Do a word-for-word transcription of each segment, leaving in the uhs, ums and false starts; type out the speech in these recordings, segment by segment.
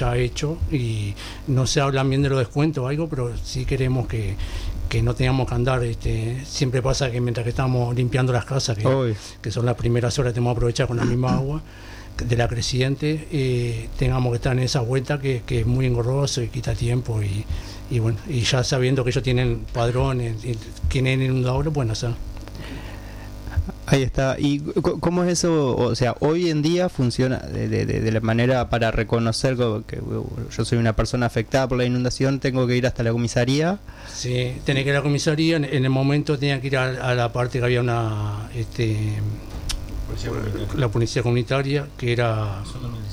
ya hecho, y no se hablan bien de los descuentos o algo, pero sí queremos que, que no tengamos que andar, este, siempre pasa que mientras que estamos limpiando las casas, que, que son las primeras horas, tenemos que aprovechar con la misma agua de la creciente, eh, tengamos que estar en esa vuelta que, que es muy engorroso y quita tiempo, y, y bueno, y ya sabiendo que ellos tienen padrones, tienen inundadores, bueno, o sea. Ahí está. ¿Y cómo es eso? O sea, hoy en día funciona de, de, de la manera para reconocer que yo soy una persona afectada por la inundación, tengo que ir hasta la comisaría. Sí, tenés que ir a la comisaría. En, en el momento tenía que ir a, a la parte que había una, este, policía la policía comunitaria, que era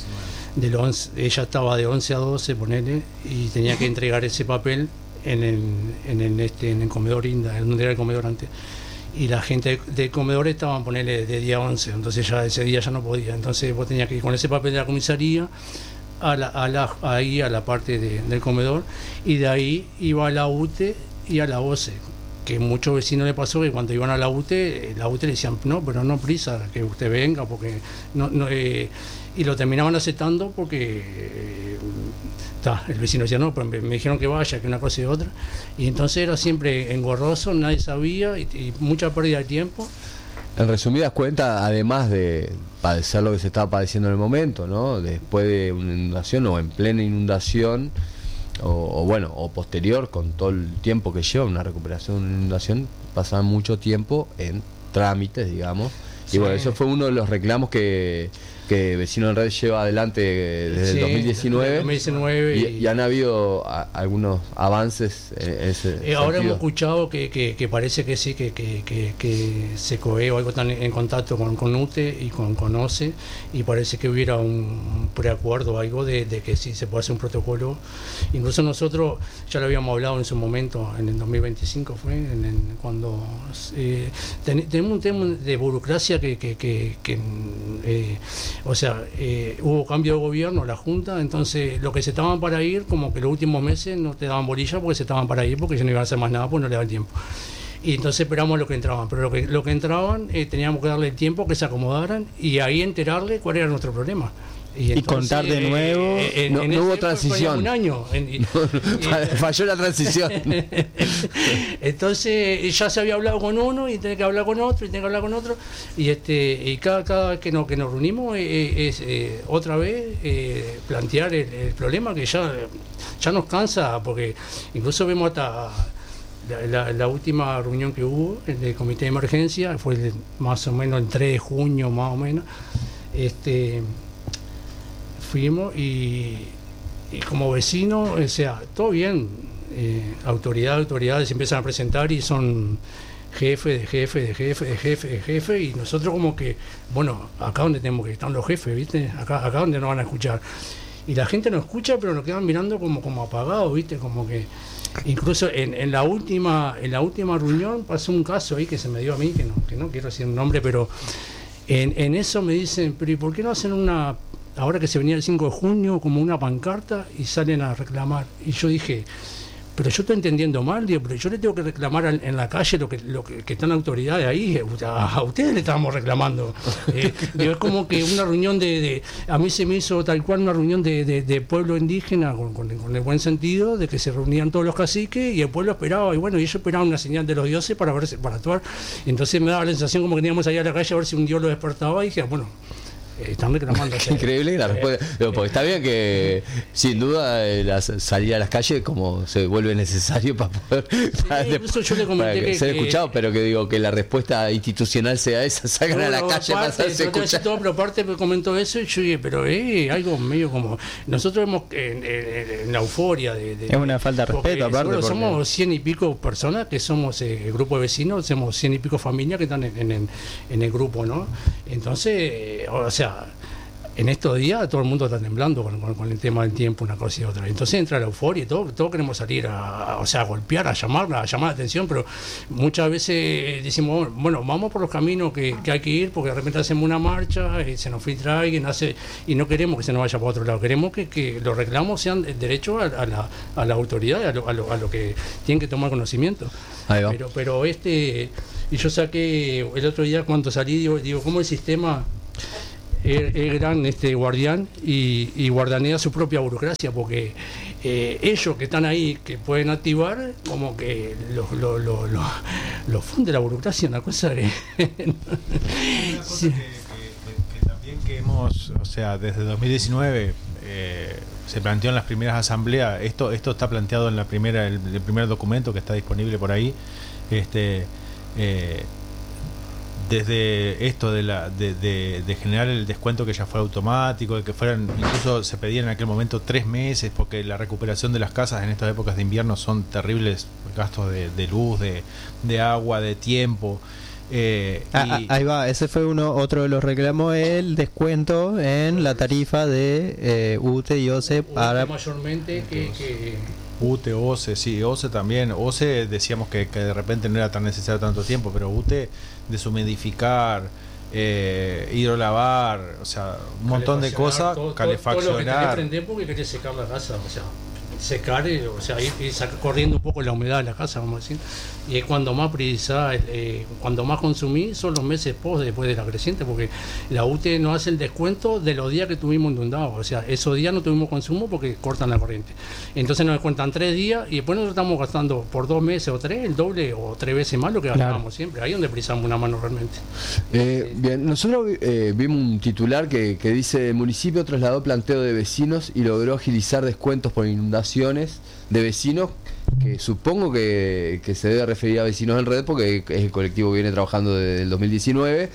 del once, ella estaba de once a doce, ponele, y tenía que entregar ese papel en el, en el, este, en el comedor Inda, donde era el comedor antes. Y la gente del comedor estaban, ponerle de día once, entonces ya ese día ya no podía, entonces vos tenías que ir con ese papel de la comisaría a la, a la, ahí a la parte de, del comedor, y de ahí iba a la U T E y a la O C E, que muchos vecinos le pasó que cuando iban a la U T E, la U T E le decían, no, pero no prisa, que usted venga, porque no, no eh, y lo terminaban aceptando porque eh, ta, el vecino decía, no, pero me, me dijeron que vaya, que una cosa y otra, y entonces era siempre engorroso, nadie sabía, y, y mucha pérdida de tiempo. En resumidas cuentas, además de padecer lo que se estaba padeciendo en el momento, ¿no? Después de una inundación o en plena inundación, o, o bueno, o posterior, con todo el tiempo que lleva una recuperación de una inundación, pasaban mucho tiempo en trámites, digamos. Sí. Y bueno, eso fue uno de los reclamos que, que Vecinos en Red lleva adelante desde sí, el dos mil diecinueve, dos mil diecinueve y, y, y han habido a, algunos avances en ese eh, ahora hemos escuchado que, que, que parece que sí, que, que, que, que SECOE o algo están en contacto con, con U T E y con, con O C E, y parece que hubiera un preacuerdo o algo de, de que sí se puede hacer un protocolo. Incluso nosotros ya lo habíamos hablado en su momento, en el dos mil veinticinco fue, en, en, cuando eh, ten, tenemos un tema de burocracia que, que, que, que eh, o sea, eh, hubo cambio de gobierno, la Junta, entonces lo que se estaban para ir, como que los últimos meses no te daban bolilla porque se estaban para ir, porque ya no iban a hacer más nada, pues no le daban tiempo. Y entonces esperamos lo que entraban, pero lo que, lo que entraban eh, teníamos que darle el tiempo que se acomodaran y ahí enterarle cuál era nuestro problema. Y, entonces, y contar de nuevo, eh, en, no, en no hubo transición. Un año. En, y, Falló la transición. Entonces ya se había hablado con uno y tenía que hablar con otro y tenía que hablar con otro. Y este y cada, cada vez que nos, que nos reunimos eh, es eh, otra vez eh, plantear el, el problema que ya, ya nos cansa, porque incluso vemos hasta la, la, la última reunión que hubo en el comité de emergencia, fue el, más o menos el tres de junio, más o menos. Este. Fuimos y, y como vecinos, o sea, todo bien, eh, autoridades, autoridades se empiezan a presentar y son jefe de jefe de jefe de jefe de jefe, y nosotros como que, bueno, acá donde tenemos que estar los jefes, ¿viste? Acá, acá donde nos van a escuchar. Y la gente nos escucha, pero nos quedan mirando como, como apagados, ¿viste? Como que incluso en, en la última en la última reunión pasó un caso ahí que se me dio a mí, que no, que no quiero decir un nombre, pero en, en eso me dicen, pero ¿y por qué no hacen una, ahora que se venía el cinco de junio, como una pancarta y salen a reclamar? Y yo dije, pero yo estoy entendiendo mal, digo, pero yo le tengo que reclamar en la calle lo que lo que, que están autoridades ahí, a, a ustedes le estábamos reclamando. Eh, digo, es como que una reunión de, de, a mí se me hizo tal cual una reunión de, de, de pueblo indígena, con, con, con el buen sentido, de que se reunían todos los caciques y el pueblo esperaba, y bueno, y ellos esperaban una señal de los dioses para verse, para actuar. Y entonces me daba la sensación como que teníamos allá a la calle a ver si un dios lo despertaba, y dije, bueno, están reclamando. Increíble la respuesta. Eh, porque está bien que sin duda la salida a las calles como se vuelve necesario para poder para, sí, incluso yo le comenté para que, que, ser que, escuchado, pero que digo que la respuesta institucional sea esa, salgan no, a la calle para hacerse escuchar. Todo, pero aparte me comentó eso y yo dije, pero eh, algo medio como nosotros vemos en, en, en la euforia de, de, es una falta de respeto, porque, aparte, bueno, porque... somos cien y pico personas que somos eh, el grupo de vecinos, somos cien y pico familias que están en, en, en, en el grupo, ¿no? Entonces, eh, o sea, en estos días todo el mundo está temblando con, con, con el tema del tiempo, una cosa y otra. Entonces entra la euforia y todo, todos queremos salir a, a, o sea, a golpear, a llamar, a llamar la atención, pero muchas veces decimos, bueno, vamos por los caminos que, que hay que ir, porque de repente hacemos una marcha y se nos filtra alguien, hace, y no queremos que se nos vaya para otro lado, queremos que, que los reclamos sean derechos a, a, la, a la autoridad, a lo, a, lo, a lo que tienen que tomar conocimiento. Ahí va. Pero, pero este, y yo saqué el otro día cuando salí, digo, digo ¿cómo el sistema? es, es gran este guardián y, y guardanea su propia burocracia, porque eh, ellos que están ahí, que pueden activar, como que los lo, lo, lo, lo funde la burocracia, una cosa que... Una cosa sí. que, que, que también que hemos, o sea, desde dos mil diecinueve eh, se planteó en las primeras asambleas, esto esto está planteado en la primera el, el primer documento que está disponible por ahí, este eh, desde esto de la de, de, de generar el descuento que ya fuera automático, de que fueran, incluso se pedían en aquel momento tres meses, porque la recuperación de las casas en estas épocas de invierno son terribles gastos de, de luz, de, de agua, de tiempo. Eh, ah, y, ahí va, ese fue uno otro de los reclamos, el descuento en la tarifa de eh, U T E y O C E para mayormente que, que... U T E, O C E, sí, O C E también. O C E decíamos que, que de repente no era tan necesario tanto tiempo, pero U T E deshumidificar, eh, hidrolavar, o sea, un montón de cosas, todo, calefaccionar. Todo lo que tenés que prender porque querés secar la casa, o sea, secar, o sea, ir, ir saca, corriendo un poco la humedad de la casa, vamos a decir. Y es cuando más precisás, eh, cuando más consumís son los meses post después de la creciente, porque la U T E no hace el descuento de los días que tuvimos inundados, o sea, esos días no tuvimos consumo porque cortan la corriente. Entonces nos descuentan tres días y después nosotros estamos gastando por dos meses o tres, el doble o tres veces más lo que gastábamos claro. siempre. Ahí es donde precisamos una mano realmente. Eh, bien, nosotros eh, vimos un titular que, que dice: el municipio trasladó planteo de vecinos y logró agilizar descuentos por inundaciones de vecinos, que supongo que, que se debe referir a Vecinos en Red, porque es el colectivo que viene trabajando desde el dos mil diecinueve,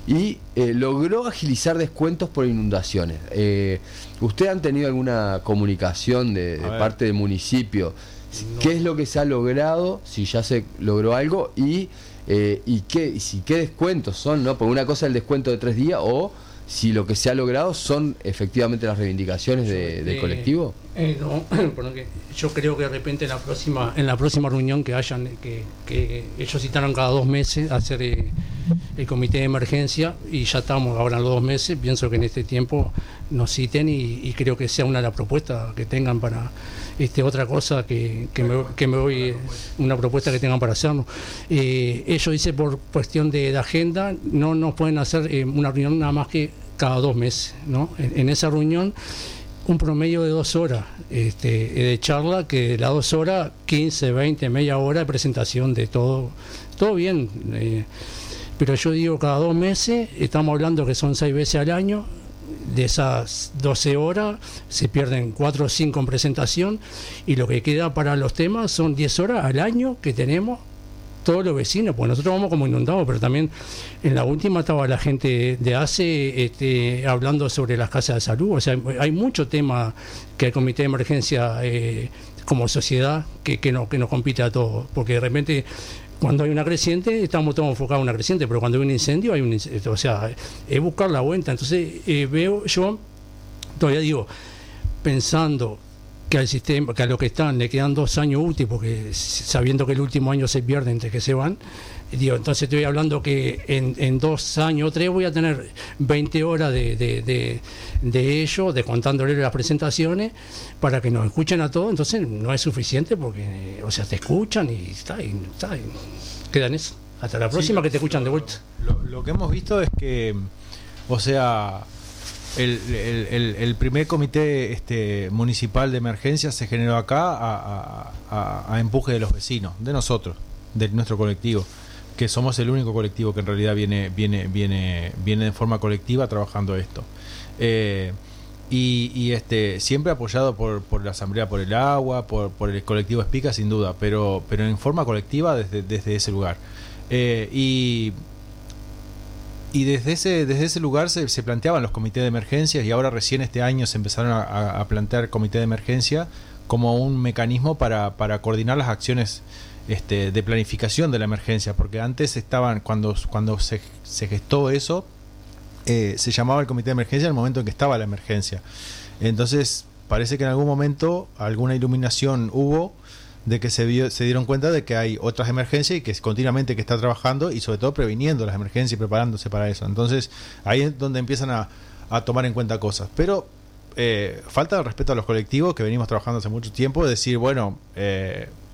y eh, logró agilizar descuentos por inundaciones. Eh, ¿Usted han tenido alguna comunicación de, de parte del municipio? No. ¿Qué es lo que se ha logrado? Si ya se logró algo, y, eh, y qué, si qué descuentos son, ¿no? Porque una cosa es el descuento de tres días, o si lo que se ha logrado son efectivamente las reivindicaciones de, del eh, colectivo. Eh, no, porque yo creo que de repente en la próxima en la próxima reunión que hayan, que, que ellos citaron cada dos meses a hacer eh, el comité de emergencia, y ya estamos ahora en los dos meses, pienso que en este tiempo nos citen y, y creo que sea una de las propuestas que tengan para este otra cosa que, que, me, que me voy, una propuesta que tengan para hacernos. Eh, ellos dicen por cuestión de, de agenda no nos pueden hacer eh, una reunión nada más que cada dos meses, ¿no? En, en esa reunión un promedio de dos horas este, de charla, que las dos horas, quince, veinte, media hora de presentación de todo, todo bien, eh, pero yo digo cada dos meses, estamos hablando que son seis veces al año, de esas doce horas se pierden cuatro o cinco en presentación, y lo que queda para los temas son diez horas al año que tenemos todos los vecinos, pues nosotros vamos como inundados, pero también en la última estaba la gente de A C E este, hablando sobre las casas de salud, o sea, hay mucho tema que el comité de emergencia eh, como sociedad que, que, no, que nos compite a todos, porque de repente cuando hay una creciente estamos todos enfocados en una creciente, pero cuando hay un incendio hay un incendio, o sea, es buscar la vuelta. Entonces eh, veo yo, todavía digo, pensando que al sistema, que a los que están le quedan dos años útiles, porque sabiendo que el último año se pierde entre que se van, digo, entonces estoy hablando que en, en dos años o tres voy a tener veinte horas de, de, de, de ellos, de contándole las presentaciones, para que nos escuchen a todos. Entonces no es suficiente, porque, o sea, te escuchan y está, y, está, y quedan eso. Hasta la próxima, sí, que te escuchan de vuelta. Lo, lo que hemos visto es que, o sea, El, el, el, el primer comité este, municipal de emergencia se generó acá a, a, a empuje de los vecinos, de nosotros, de nuestro colectivo, que somos el único colectivo que en realidad viene viene viene viene de forma colectiva trabajando esto. Eh, y, y este siempre apoyado por, por la Asamblea por el Agua, por, por el colectivo Espica, sin duda, pero, pero en forma colectiva desde, desde ese lugar. Eh, y Y desde ese desde ese lugar se, se planteaban los comités de emergencias, y ahora recién este año se empezaron a, a plantear comité de emergencia como un mecanismo para, para coordinar las acciones este, de planificación de la emergencia, porque antes estaban, cuando, cuando se, se gestó eso, eh, se llamaba el comité de emergencia en el momento en que estaba la emergencia. Entonces parece que en algún momento alguna iluminación hubo, de que se, vio, se dieron cuenta de que hay otras emergencias y que es continuamente que está trabajando, y sobre todo previniendo las emergencias y preparándose para eso. Entonces ahí es donde empiezan a, a tomar en cuenta cosas, pero eh, falta el respeto a los colectivos que venimos trabajando hace mucho tiempo, de decir, bueno, eh,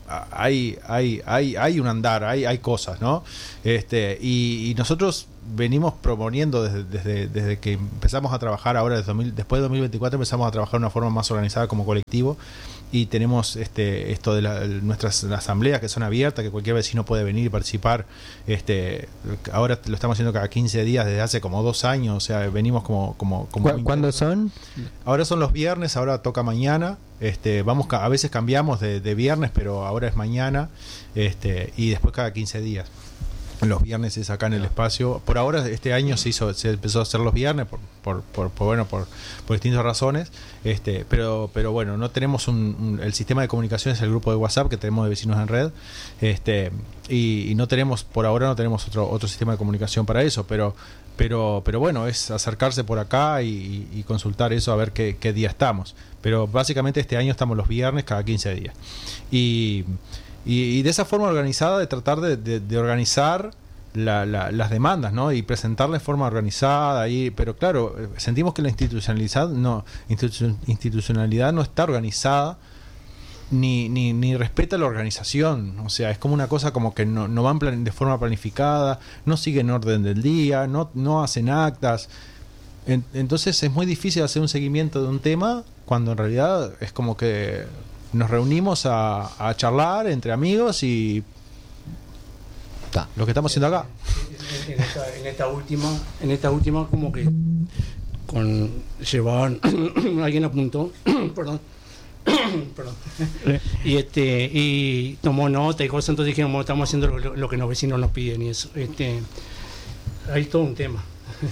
hay, hay, hay, hay un andar, hay, hay cosas, ¿no? Este, y, y nosotros venimos proponiendo desde, desde, desde que empezamos a trabajar ahora, desde dos mil, después de dos mil veinticuatro empezamos a trabajar de una forma más organizada como colectivo, y tenemos este esto de la, nuestras asambleas que son abiertas, que cualquier vecino puede venir y participar. Este, ahora lo estamos haciendo cada quince días desde hace como dos años, o sea, venimos como... como, como ¿Cuándo son? Ahora son los viernes, ahora toca mañana. Este, vamos a veces cambiamos de, de viernes, pero ahora es mañana, este, y después cada quince días. Los viernes es acá en el espacio. Por ahora este año se hizo, se empezó a hacer los viernes por, por, por, por bueno por, por distintas razones. Este, pero, pero bueno, no tenemos un, un el sistema de comunicación es el grupo de WhatsApp que tenemos de Vecinos en Red. Este, y, y no tenemos, por ahora no tenemos otro, otro sistema de comunicación para eso, pero pero, pero bueno, es acercarse por acá y, y consultar eso a ver qué, qué día estamos. Pero básicamente este año estamos los viernes cada quince días. Y Y, y de esa forma organizada de tratar de, de, de organizar la, la, las demandas, ¿no? Y presentarla de forma organizada. Y, pero claro, sentimos que la institucionalidad no, institu- institucionalidad no está organizada ni, ni, ni respeta la organización. O sea, es como una cosa como que no, no van plan, de forma planificada, no siguen orden del día, no, no hacen actas. En, entonces es muy difícil hacer un seguimiento de un tema cuando en realidad es como que nos reunimos a, a charlar entre amigos y Ta. lo que estamos haciendo acá. En esta, en esta última, en esta última como que con llevaban alguien apuntó, perdón, perdón, y este y tomó nota y cosas, entonces dijimos estamos haciendo lo, lo que los vecinos nos piden y eso, este, hay todo un tema.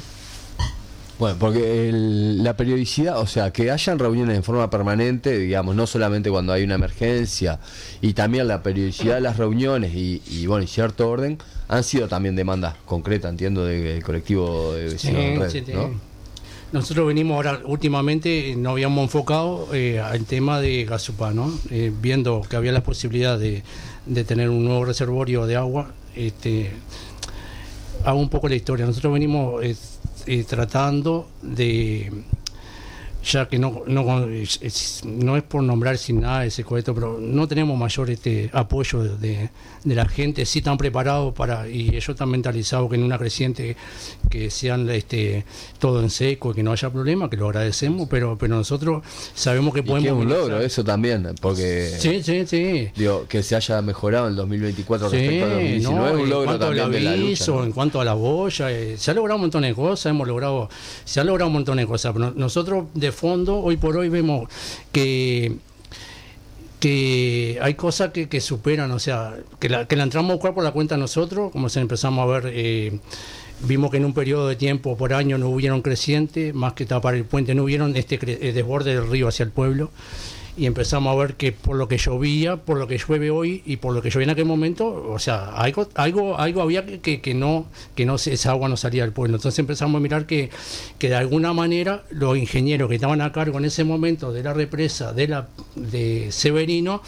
Bueno, porque el, la periodicidad, o sea, que hayan reuniones en forma permanente, digamos, no solamente cuando hay una emergencia, y también la periodicidad de las reuniones y, y bueno, y cierto orden, han sido también demandas concretas, entiendo, del colectivo de vecinos Sí, en red, sí, sí. ¿no? Nosotros venimos ahora, últimamente nos habíamos enfocado eh, al tema de Gasupá, ¿no? Eh, viendo que había la posibilidad de, de tener un nuevo reservorio de agua. Este, hago un poco la historia. Nosotros venimos eh, eh, tratando de, ya que no no es, es, no es por nombrar sin nada ese coheto, pero no tenemos mayor este apoyo de, de, de la gente, sí están preparados para, y ellos están mentalizados que en una creciente que sean este todo en seco, que no haya problema, que lo agradecemos, pero pero nosotros sabemos que Y podemos... que es un minimizar. logro eso también, porque Sí, sí, sí. digo, que se haya mejorado en el dos mil veinticuatro Sí, respecto al dos mil diecinueve, no, es un en logro cuanto al también de la lucha, aviso, ¿no? en cuanto a la boya, eh, se ha logrado un montón de cosas, hemos logrado, se ha logrado un montón de cosas, pero nosotros de fondo, hoy por hoy vemos que que hay cosas que, que superan, o sea, que la, que la entramos a buscar por la cuenta nosotros, como se empezamos a ver, eh, vimos que en un periodo de tiempo por año no hubieron creciente, más que tapar el puente, no hubieron este cre- eh, desborde del río hacia el pueblo, y empezamos a ver que por lo que llovía, por lo que llueve hoy y por lo que llovía en aquel momento, o sea, algo algo algo había que, que, que no que no esa agua no salía del pueblo. Entonces empezamos a mirar que, que de alguna manera los ingenieros que estaban a cargo en ese momento de la represa de la de Severino,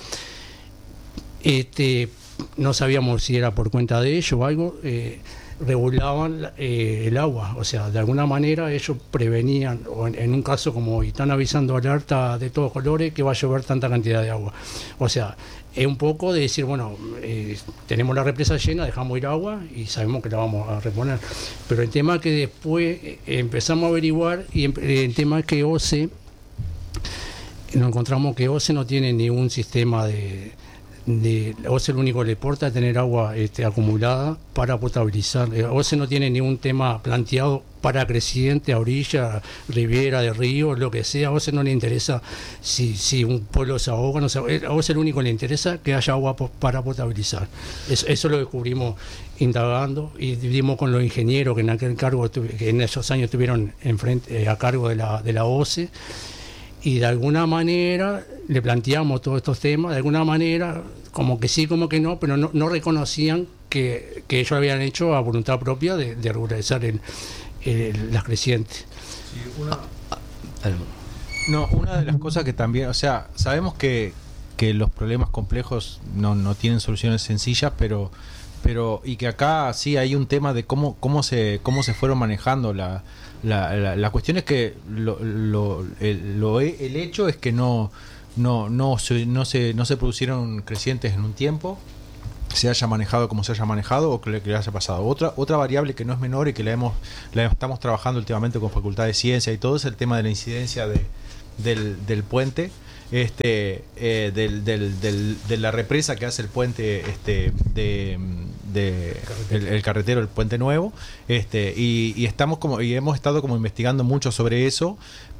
este no sabíamos si era por cuenta de ellos o algo, eh, regulaban eh, el agua, o sea, de alguna manera ellos prevenían, o en, en un caso como están avisando alerta de todos colores, que va a llover tanta cantidad de agua. O sea, es un poco de decir, bueno, eh, tenemos la represa llena, dejamos ir agua y sabemos que la vamos a reponer. Pero el tema es que después eh, empezamos a averiguar, y el, el tema es que OCE, nos encontramos que OCE no tiene ningún sistema de... de OCE lo único que le importa es tener agua este, acumulada para potabilizar. Eh, OCE no tiene ningún tema planteado para creciente, a orilla, riviera de río, lo que sea. A OCE no le interesa si, si un pueblo se ahoga, no se ahoga. A OCE lo único que le interesa es que haya agua po- para potabilizar. Eso, eso lo descubrimos indagando y dimos con los ingenieros que en aquel cargo, que en esos años estuvieron enfrente, eh, a cargo de la, de la OCE. Y de alguna manera le planteamos todos estos temas, de alguna manera, como que sí, como que no, pero no, no reconocían que, que ellos habían hecho a voluntad propia de, de regularizar el, el, las crecientes. Sí, una... No, una de las cosas que también, o sea, sabemos que, que los problemas complejos no, no tienen soluciones sencillas, pero pero y que acá sí hay un tema de cómo cómo se cómo se fueron manejando la la, la, la cuestión es que lo, lo, el, lo, el hecho es que no no, no, se, no, se, no se produjeron crecientes en un tiempo, se haya manejado como se haya manejado o que le, que le haya pasado. Otra otra variable que no es menor y que la hemos la estamos trabajando últimamente con Facultad de Ciencia y todo es el tema de la incidencia de, del, del puente, este eh, del, del, del, de la represa que hace el puente este de, de el, el carretero, el puente nuevo, este y, y estamos como y hemos estado como investigando mucho sobre eso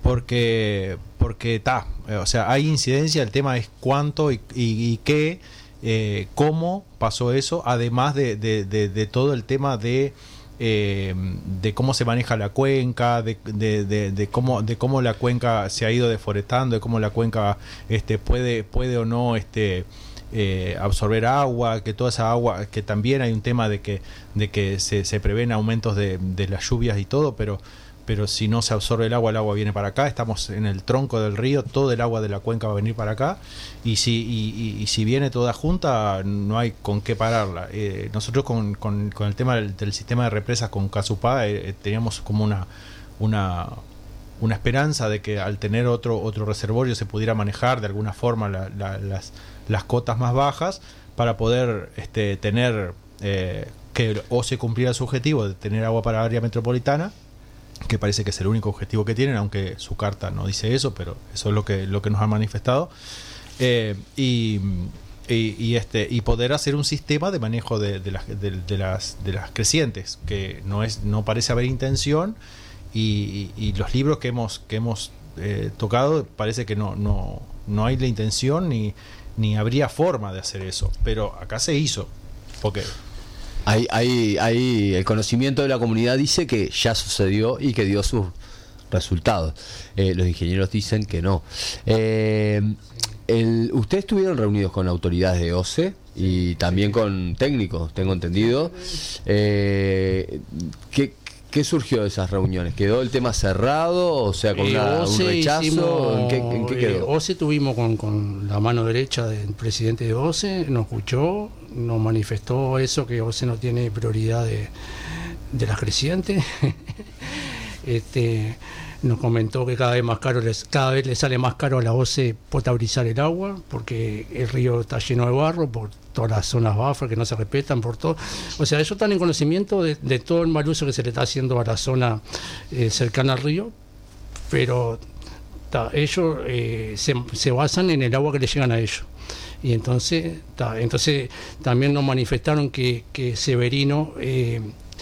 porque porque está, o sea, hay incidencia, el tema es cuánto y, y, y qué. Eh, cómo pasó eso, además de, de, de, de todo el tema de eh, de cómo se maneja la cuenca, de, de, de, de cómo de cómo la cuenca se ha ido deforestando, de cómo la cuenca este puede puede o no este eh, absorber agua, que toda esa agua, que también hay un tema de que de que se, se prevén aumentos de, de las lluvias y todo, pero pero si no se absorbe el agua, el agua viene para acá, estamos en el tronco del río, todo el agua de la cuenca va a venir para acá, y si y, y, y si viene toda junta, no hay con qué pararla. Eh, nosotros con, con, con el tema del, del sistema de represas con Casupá eh, teníamos como una, una, una esperanza de que al tener otro, otro reservorio se pudiera manejar de alguna forma la, la, las, las cotas más bajas para poder este, tener, eh, que o se cumpliera su objetivo de tener agua para la área metropolitana, que parece que es el único objetivo que tienen, aunque su carta no dice eso, pero eso es lo que lo que nos han manifestado, eh, y, y, y este y poder hacer un sistema de manejo de, de, las, de, de las de las crecientes, que no es no parece haber intención, y, y, y los libros que hemos que hemos eh, tocado parece que no no no hay la intención ni ni habría forma de hacer eso, pero acá se hizo, porque Hay, hay, hay, el conocimiento de la comunidad dice que ya sucedió y que dio sus resultados. Eh, los ingenieros dicen que no. Eh, el, ¿Ustedes estuvieron reunidos con autoridades de O C E y también con técnicos, tengo entendido? Eh, ¿qué, ¿Qué surgió de esas reuniones? ¿Quedó el tema cerrado? O sea, con Eh, una, un rechazo. Hicimos, ¿En qué, en qué quedó? Eh, O C E tuvimos con, con la mano derecha del presidente de O C E, nos escuchó, nos manifestó eso, que O C E no tiene prioridad de, de las crecientes. este, nos comentó que cada vez más caro les, cada vez le sale más caro a la O C E potabilizar el agua, porque el río está lleno de barro por todas las zonas buffer que no se respetan, por todo. O sea, ellos están en conocimiento de, de todo el mal uso que se le está haciendo a la zona eh, cercana al río, pero ta, ellos eh, se, se basan en el agua que le llegan a ellos. Y entonces, ta, entonces también nos manifestaron que, que Severino, eh,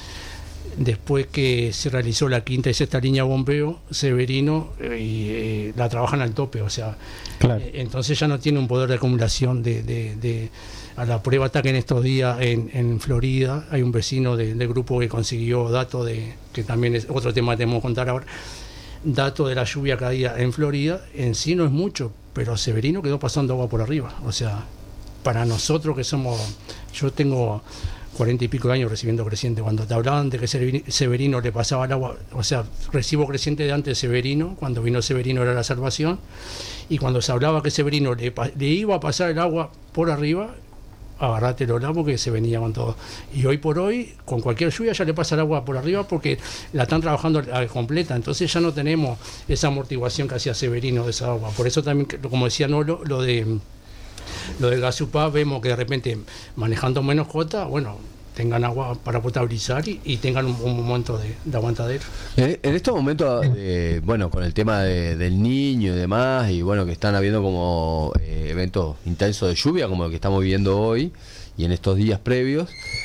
después que se realizó la quinta y sexta línea de bombeo, Severino eh, eh, la trabajan al tope, o sea, claro. eh, entonces ya no tiene un poder de acumulación de, de, de a la prueba está que en estos días en, en Florida hay un vecino de, del grupo que consiguió datos de, que también es otro tema que tenemos que contar ahora, datos de la lluvia cada día en Florida, en sí no es mucho, pero Severino quedó pasando agua por arriba, o sea, para nosotros que somos, yo tengo cuarenta y pico de años recibiendo creciente, cuando te hablaban de que Severino le pasaba el agua, o sea, recibo creciente de antes de Severino, cuando vino Severino era la salvación, y cuando se hablaba que Severino le, le iba a pasar el agua por arriba, agarrátelo la porque se venía con todo. Y hoy por hoy, con cualquier lluvia ya le pasa el agua por arriba porque la están trabajando a completa, entonces ya no tenemos esa amortiguación que hacía Severino de esa agua. Por eso también, como decía Nolo, lo de lo de Casupá, vemos que de repente manejando menos cota, bueno, tengan agua para potabilizar y, y tengan un, un momento de, de aguantadero. En, en estos momentos, eh, bueno, con el tema de, del niño y demás, y bueno, que están habiendo como eh, eventos intensos de lluvia, como el que estamos viviendo hoy y en estos días previos,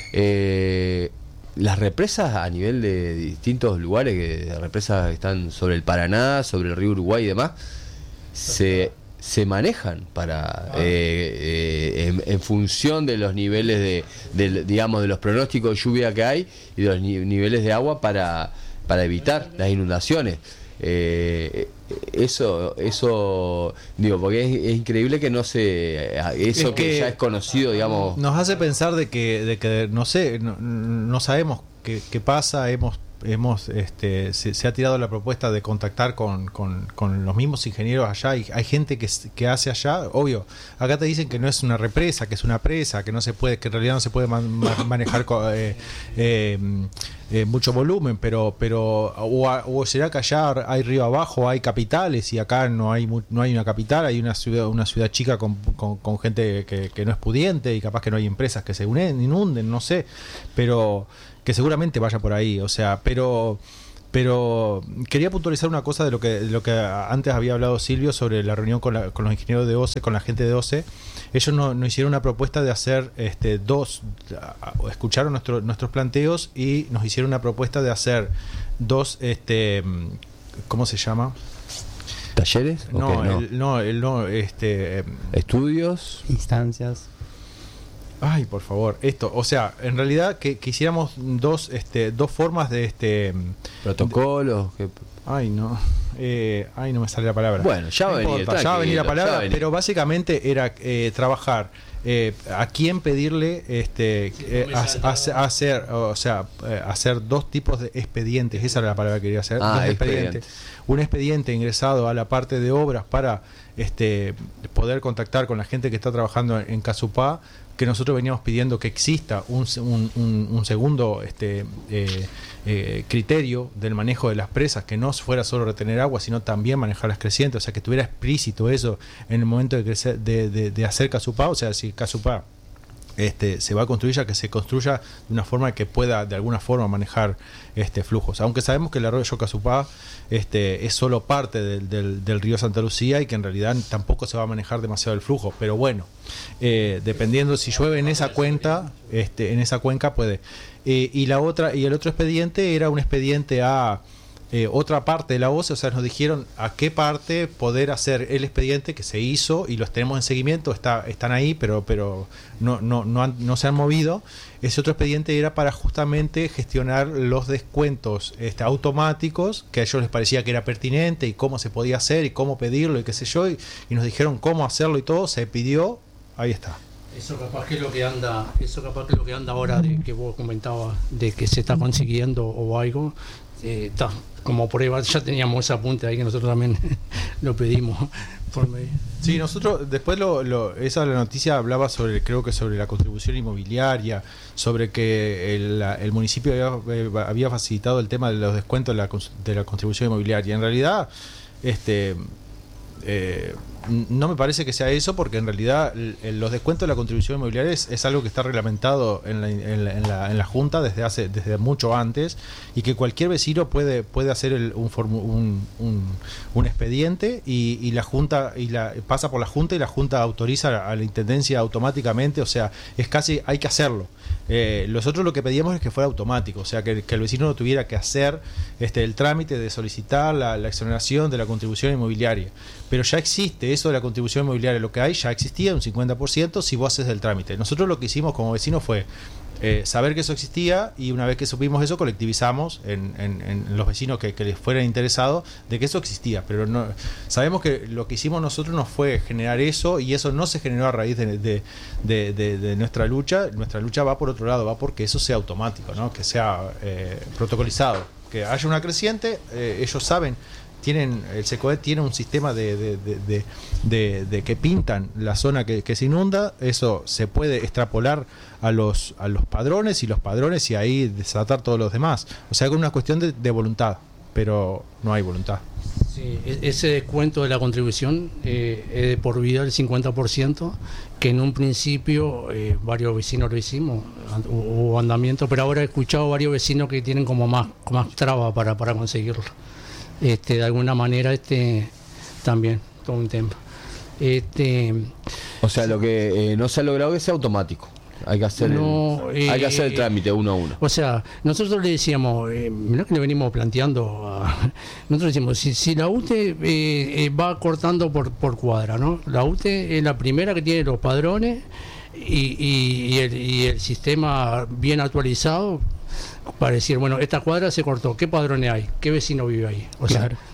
eh, las represas a nivel de distintos lugares, que represas que están sobre el Paraná, sobre el río Uruguay y demás, se... se manejan para eh, eh, en, en función de los niveles de, de digamos de los pronósticos de lluvia que hay y de los ni, niveles de agua para para evitar las inundaciones. Eh, eso eso digo porque es, es increíble que no se eso es que, que ya es conocido, digamos, nos hace pensar de que de que no sé, no, no sabemos qué, qué pasa, hemos hemos este, se, se ha tirado la propuesta de contactar con, con, con los mismos ingenieros allá. Hay, hay gente que, que hace allá, obvio, acá te dicen que no es una represa, que es una presa, que no se puede, que en realidad no se puede man, man, manejar eh, eh, eh, mucho volumen, pero pero o, o será que allá hay río abajo, hay capitales y acá no hay no hay una capital, hay una ciudad una ciudad chica con, con, con gente que, que no es pudiente y capaz que no hay empresas que se unen, inunden, no sé, pero que seguramente vaya por ahí, o sea, pero pero quería puntualizar una cosa de lo que de lo que antes había hablado Silvio sobre la reunión con, la, con los ingenieros de O C E, con la gente de O C E. Ellos nos no hicieron una propuesta de hacer este dos, escucharon nuestro, nuestros planteos y nos hicieron una propuesta de hacer dos, este, ¿cómo se llama? ¿Talleres? No, Okay, no. El, no, el, no, este, estudios, instancias. Ay, por favor, esto, o sea, en realidad que, que hiciéramos dos, este, dos formas de este protocolos. De, que, ay, no, eh, ay, no me sale la palabra. Bueno, ya va a venir, ya va a venir la palabra, venir. Pero básicamente era eh, trabajar eh, a quién pedirle, este, sí, eh, a, a, a hacer, o sea, eh, hacer dos tipos de expedientes. Esa era la palabra que quería hacer. Ah, dos expediente. expedientes. Un expediente ingresado a la parte de obras para este poder contactar con la gente que está trabajando en Casupá, que nosotros veníamos pidiendo que exista un, un, un, un segundo este, eh, eh, criterio del manejo de las presas, que no fuera solo retener agua, sino también manejar las crecientes, o sea, que estuviera explícito eso en el momento de, crecer, de, de, de hacer Casupá, o sea, si Casupá este, se va a construir, ya que se construya de una forma que pueda de alguna forma manejar este, flujos, aunque sabemos que el arroyo Casupá este, es solo parte del, del, del río Santa Lucía y que en realidad tampoco se va a manejar demasiado el flujo, pero bueno, eh, dependiendo si llueve en esa cuenca, este, en esa cuenca puede. Eh, y la otra y el otro expediente era un expediente a eh, otra parte de la O C E, o sea, nos dijeron a qué parte poder hacer el expediente que se hizo y los tenemos en seguimiento, está, están ahí, pero pero no no no, han, no se han movido. Ese otro expediente era para justamente gestionar los descuentos este, automáticos, que a ellos les parecía que era pertinente y cómo se podía hacer y cómo pedirlo y qué sé yo, y, y nos dijeron cómo hacerlo y todo, se pidió, ahí está. Eso capaz que es lo que anda, eso capaz que es lo que anda ahora de que vos comentabas de que se está consiguiendo o algo, eh, está como prueba, ya teníamos ese apunte ahí que nosotros también lo pedimos por medio. Sí, nosotros después lo, lo, esa la noticia hablaba sobre, creo que sobre la contribución inmobiliaria, sobre que el, el municipio había, había facilitado el tema de los descuentos de la, de la contribución inmobiliaria. En realidad, este eh, no me parece que sea eso, porque en realidad el, los descuentos de la contribución inmobiliaria es, es algo que está reglamentado en la, en, la, en, la, en la Junta desde hace desde mucho antes, y que cualquier vecino puede puede hacer el, un, un, un, un expediente y, y la Junta y la pasa por la Junta y la Junta autoriza a la Intendencia automáticamente, o sea, es casi hay que hacerlo. Eh, nosotros lo que pedíamos es que fuera automático, o sea, que, que el vecino no tuviera que hacer este el trámite de solicitar la, la exoneración de la contribución inmobiliaria, pero ya existe eso de la contribución inmobiliaria, lo que hay ya existía un cincuenta por ciento si vos haces el trámite. Nosotros lo que hicimos como vecinos fue eh, saber que eso existía, y una vez que supimos eso colectivizamos en, en, en los vecinos que, que les fuera interesado de que eso existía, pero no sabemos que lo que hicimos nosotros no fue generar eso, y eso no se generó a raíz de, de, de, de, de nuestra lucha. Nuestra lucha va por otro lado, va porque eso sea automático, ¿no? Que sea eh, protocolizado, que haya una creciente, eh, ellos saben. Tienen, el SECOED tiene un sistema de, de, de, de, de, de que pintan la zona que, que se inunda, eso se puede extrapolar a los, a los padrones y los padrones y ahí desatar todos los demás. O sea, es una cuestión de, de voluntad, pero no hay voluntad. Sí, ese descuento de la contribución eh, es de por vida el cincuenta por ciento, que en un principio eh, varios vecinos lo hicimos, hubo andamiento, pero ahora he escuchado varios vecinos que tienen como más, más trabas para, para conseguirlo. Este, de alguna manera este también todo un tema. Este, o sea, lo que eh, no se ha logrado es que sea automático. Hay que hacer no, el, eh, hay que hacer el trámite uno a uno. O sea, nosotros le decíamos, eh, mirá que le venimos planteando, a, nosotros decimos, si, si la U T E eh, eh, va cortando por, por cuadra, ¿no? La U T E es la primera que tiene los padrones y, y, y, el, y el sistema bien actualizado para decir, bueno, esta cuadra se cortó, ¿qué padrones hay? ¿Qué vecino vive ahí? O sea, claro.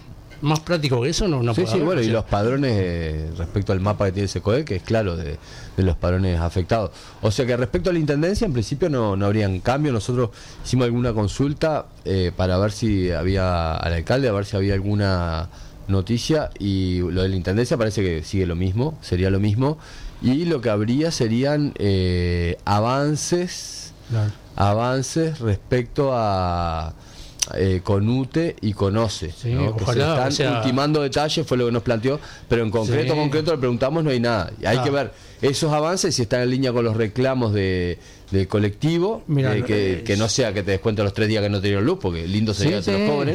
más práctico que eso no, no sí, puede sí, haber, bueno, o y sea. los padrones eh, respecto al mapa que tiene SECODEC, que es claro de, de los padrones afectados. O sea que respecto a la intendencia, en principio no, no habrían cambio. Nosotros hicimos alguna consulta eh, para ver si había, al alcalde, a ver si había alguna noticia, y lo de la intendencia parece que sigue lo mismo, sería lo mismo, y lo que habría serían eh, avances, Claro. avances respecto a eh, CONUTE y CONOCE, Sí, ¿no? Que se ojalá, están o sea, ultimando detalles, fue lo que nos planteó, pero en concreto, sí. concreto le preguntamos, no hay nada. Hay Ah. que ver esos avances si están en línea con los reclamos de, de colectivo, Mirá, eh, que, eh, que no sea que te descuenten los tres días que no te dieron luz, porque lindo sería Sí, que te sí. los cobren.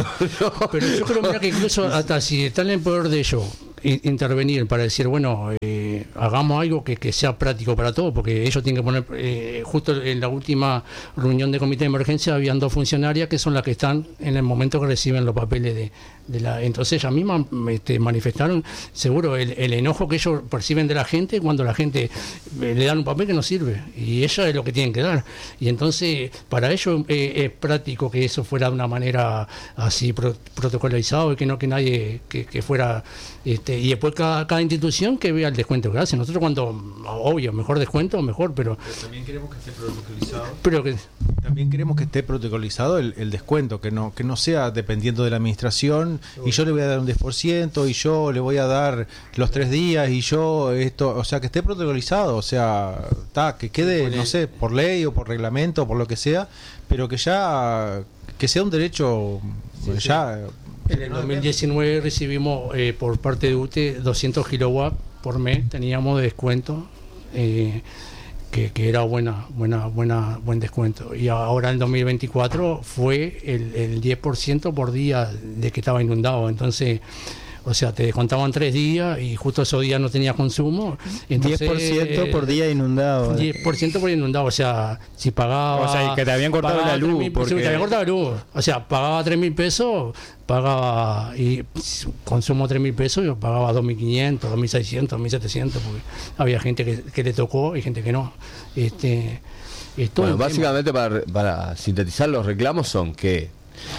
No. Pero yo creo, mira, que incluso hasta si está en el poder de ellos i- intervenir para decir, bueno, eh, hagamos algo que, que sea práctico para todos, porque ellos tienen que poner, eh, justo en la última reunión de comité de emergencia habían dos funcionarias que son las que están en el momento que reciben los papeles de, de la... Entonces ellas mismas este, manifestaron, seguro, el, el enojo que ellos perciben de la gente cuando la gente eh, le dan un papel que no sirve, y ellas es lo que tienen que dar. Y entonces, para ellos eh, es práctico que eso fuera de una manera así pro- protocolarizado, y que no que nadie que, que fuera este, y después cada, cada institución que vea el descuento que hace. Nosotros, cuando, obvio, mejor descuento mejor, pero Pero también queremos que esté protocolizado. pero que También queremos que esté protocolizado el, el descuento, que no que no sea dependiendo de la administración, y yo le voy a dar un diez por ciento, y yo le voy a dar los tres días, y yo esto, o sea, que esté protocolizado, o sea, ta, que quede, no sé, por ley o por reglamento, por lo que sea, pero que ya, que sea un derecho, ya... en el dos mil diecinueve recibimos eh, por parte de U T E doscientos kilowatts por mes, teníamos de descuento, eh, que, que era buena, buena, buena, buen descuento. Y ahora en dos mil veinticuatro fue el, el diez por ciento por día de que estaba inundado. Entonces, o sea, te descontaban tres días y justo esos días no tenías consumo. Entonces, diez por ciento por día inundado. diez por ciento por inundado, o sea, si pagaba... O sea, y que te habían cortado pagaba la luz, tres mil, porque- sí, te habían cortado la luz. O sea, pagaba tres mil pesos, pagaba, y consumo tres mil pesos, yo pagaba dos mil quinientos, dos mil seiscientos, dos mil setecientos, porque había gente que, que le tocó y gente que no. Este, es todo Bueno, un tema. básicamente para, para sintetizar, los reclamos son que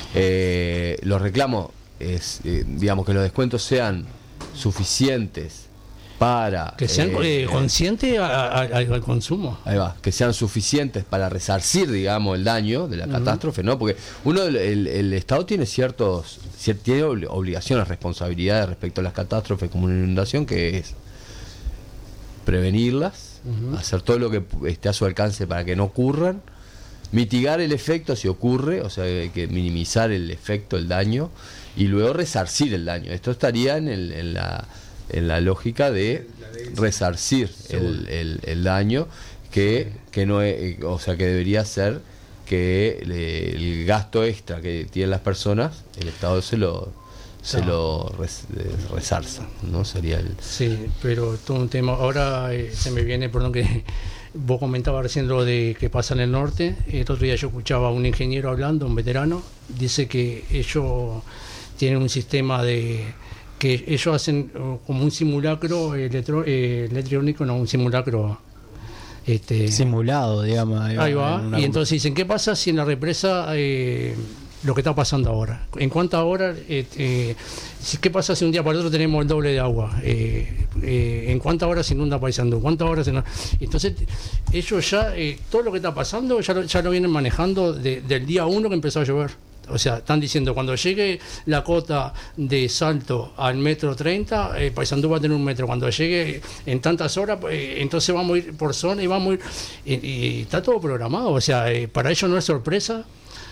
eh, los reclamos es, eh, digamos, que los descuentos sean suficientes para Que sean eh, eh, conscientes a- a- a- al consumo. ahí va, que sean suficientes para resarcir, digamos, el daño de la catástrofe, ¿no? Porque uno, el, el- el Estado tiene ciertos, cier- tiene obli- obligaciones, responsabilidades respecto a las catástrofes como una inundación, que es prevenirlas, Ujú. hacer todo lo que esté a su alcance para que no ocurran, mitigar el efecto si ocurre, o sea, hay que minimizar el efecto, el daño, y luego resarcir el daño. Esto estaría en, el- en la, en la lógica de resarcir el, el- el daño, que, que no es, o sea, que debería ser que le- el gasto extra que tienen las personas, el Estado se lo se lo res- eh, resarza, ¿no? Sería el... Sí, pero todo un tema. Ahora eh, se me viene, perdón, que vos comentabas recién lo de que pasa en el norte. El otro día yo escuchaba a un ingeniero hablando, un veterano, dice que ellos tienen un sistema de que ellos hacen uh, como un simulacro electro, eh, electrónico, no, un simulacro este, Simulado, digamos. ahí va. en una- Y entonces dicen, ¿qué pasa si en la represa eh, lo que está pasando ahora? ¿En cuántas horas? Eh, eh, si- ¿Qué pasa si un día para el otro tenemos el doble de agua? Eh, eh, ¿En cuántas horas se inunda Paysandú? ¿Cuántas horas se inunda? Entonces, ellos ya, eh, todo lo que está pasando, ya lo, ya lo vienen manejando de- del día uno que empezó a llover. O sea, están diciendo, cuando llegue la cota de Salto al metro treinta, eh, Paysandú va a tener un metro. Cuando llegue en tantas horas, eh, entonces vamos a ir por zona y vamos a ir... Y, y está todo programado. O sea, eh, para ellos no es sorpresa.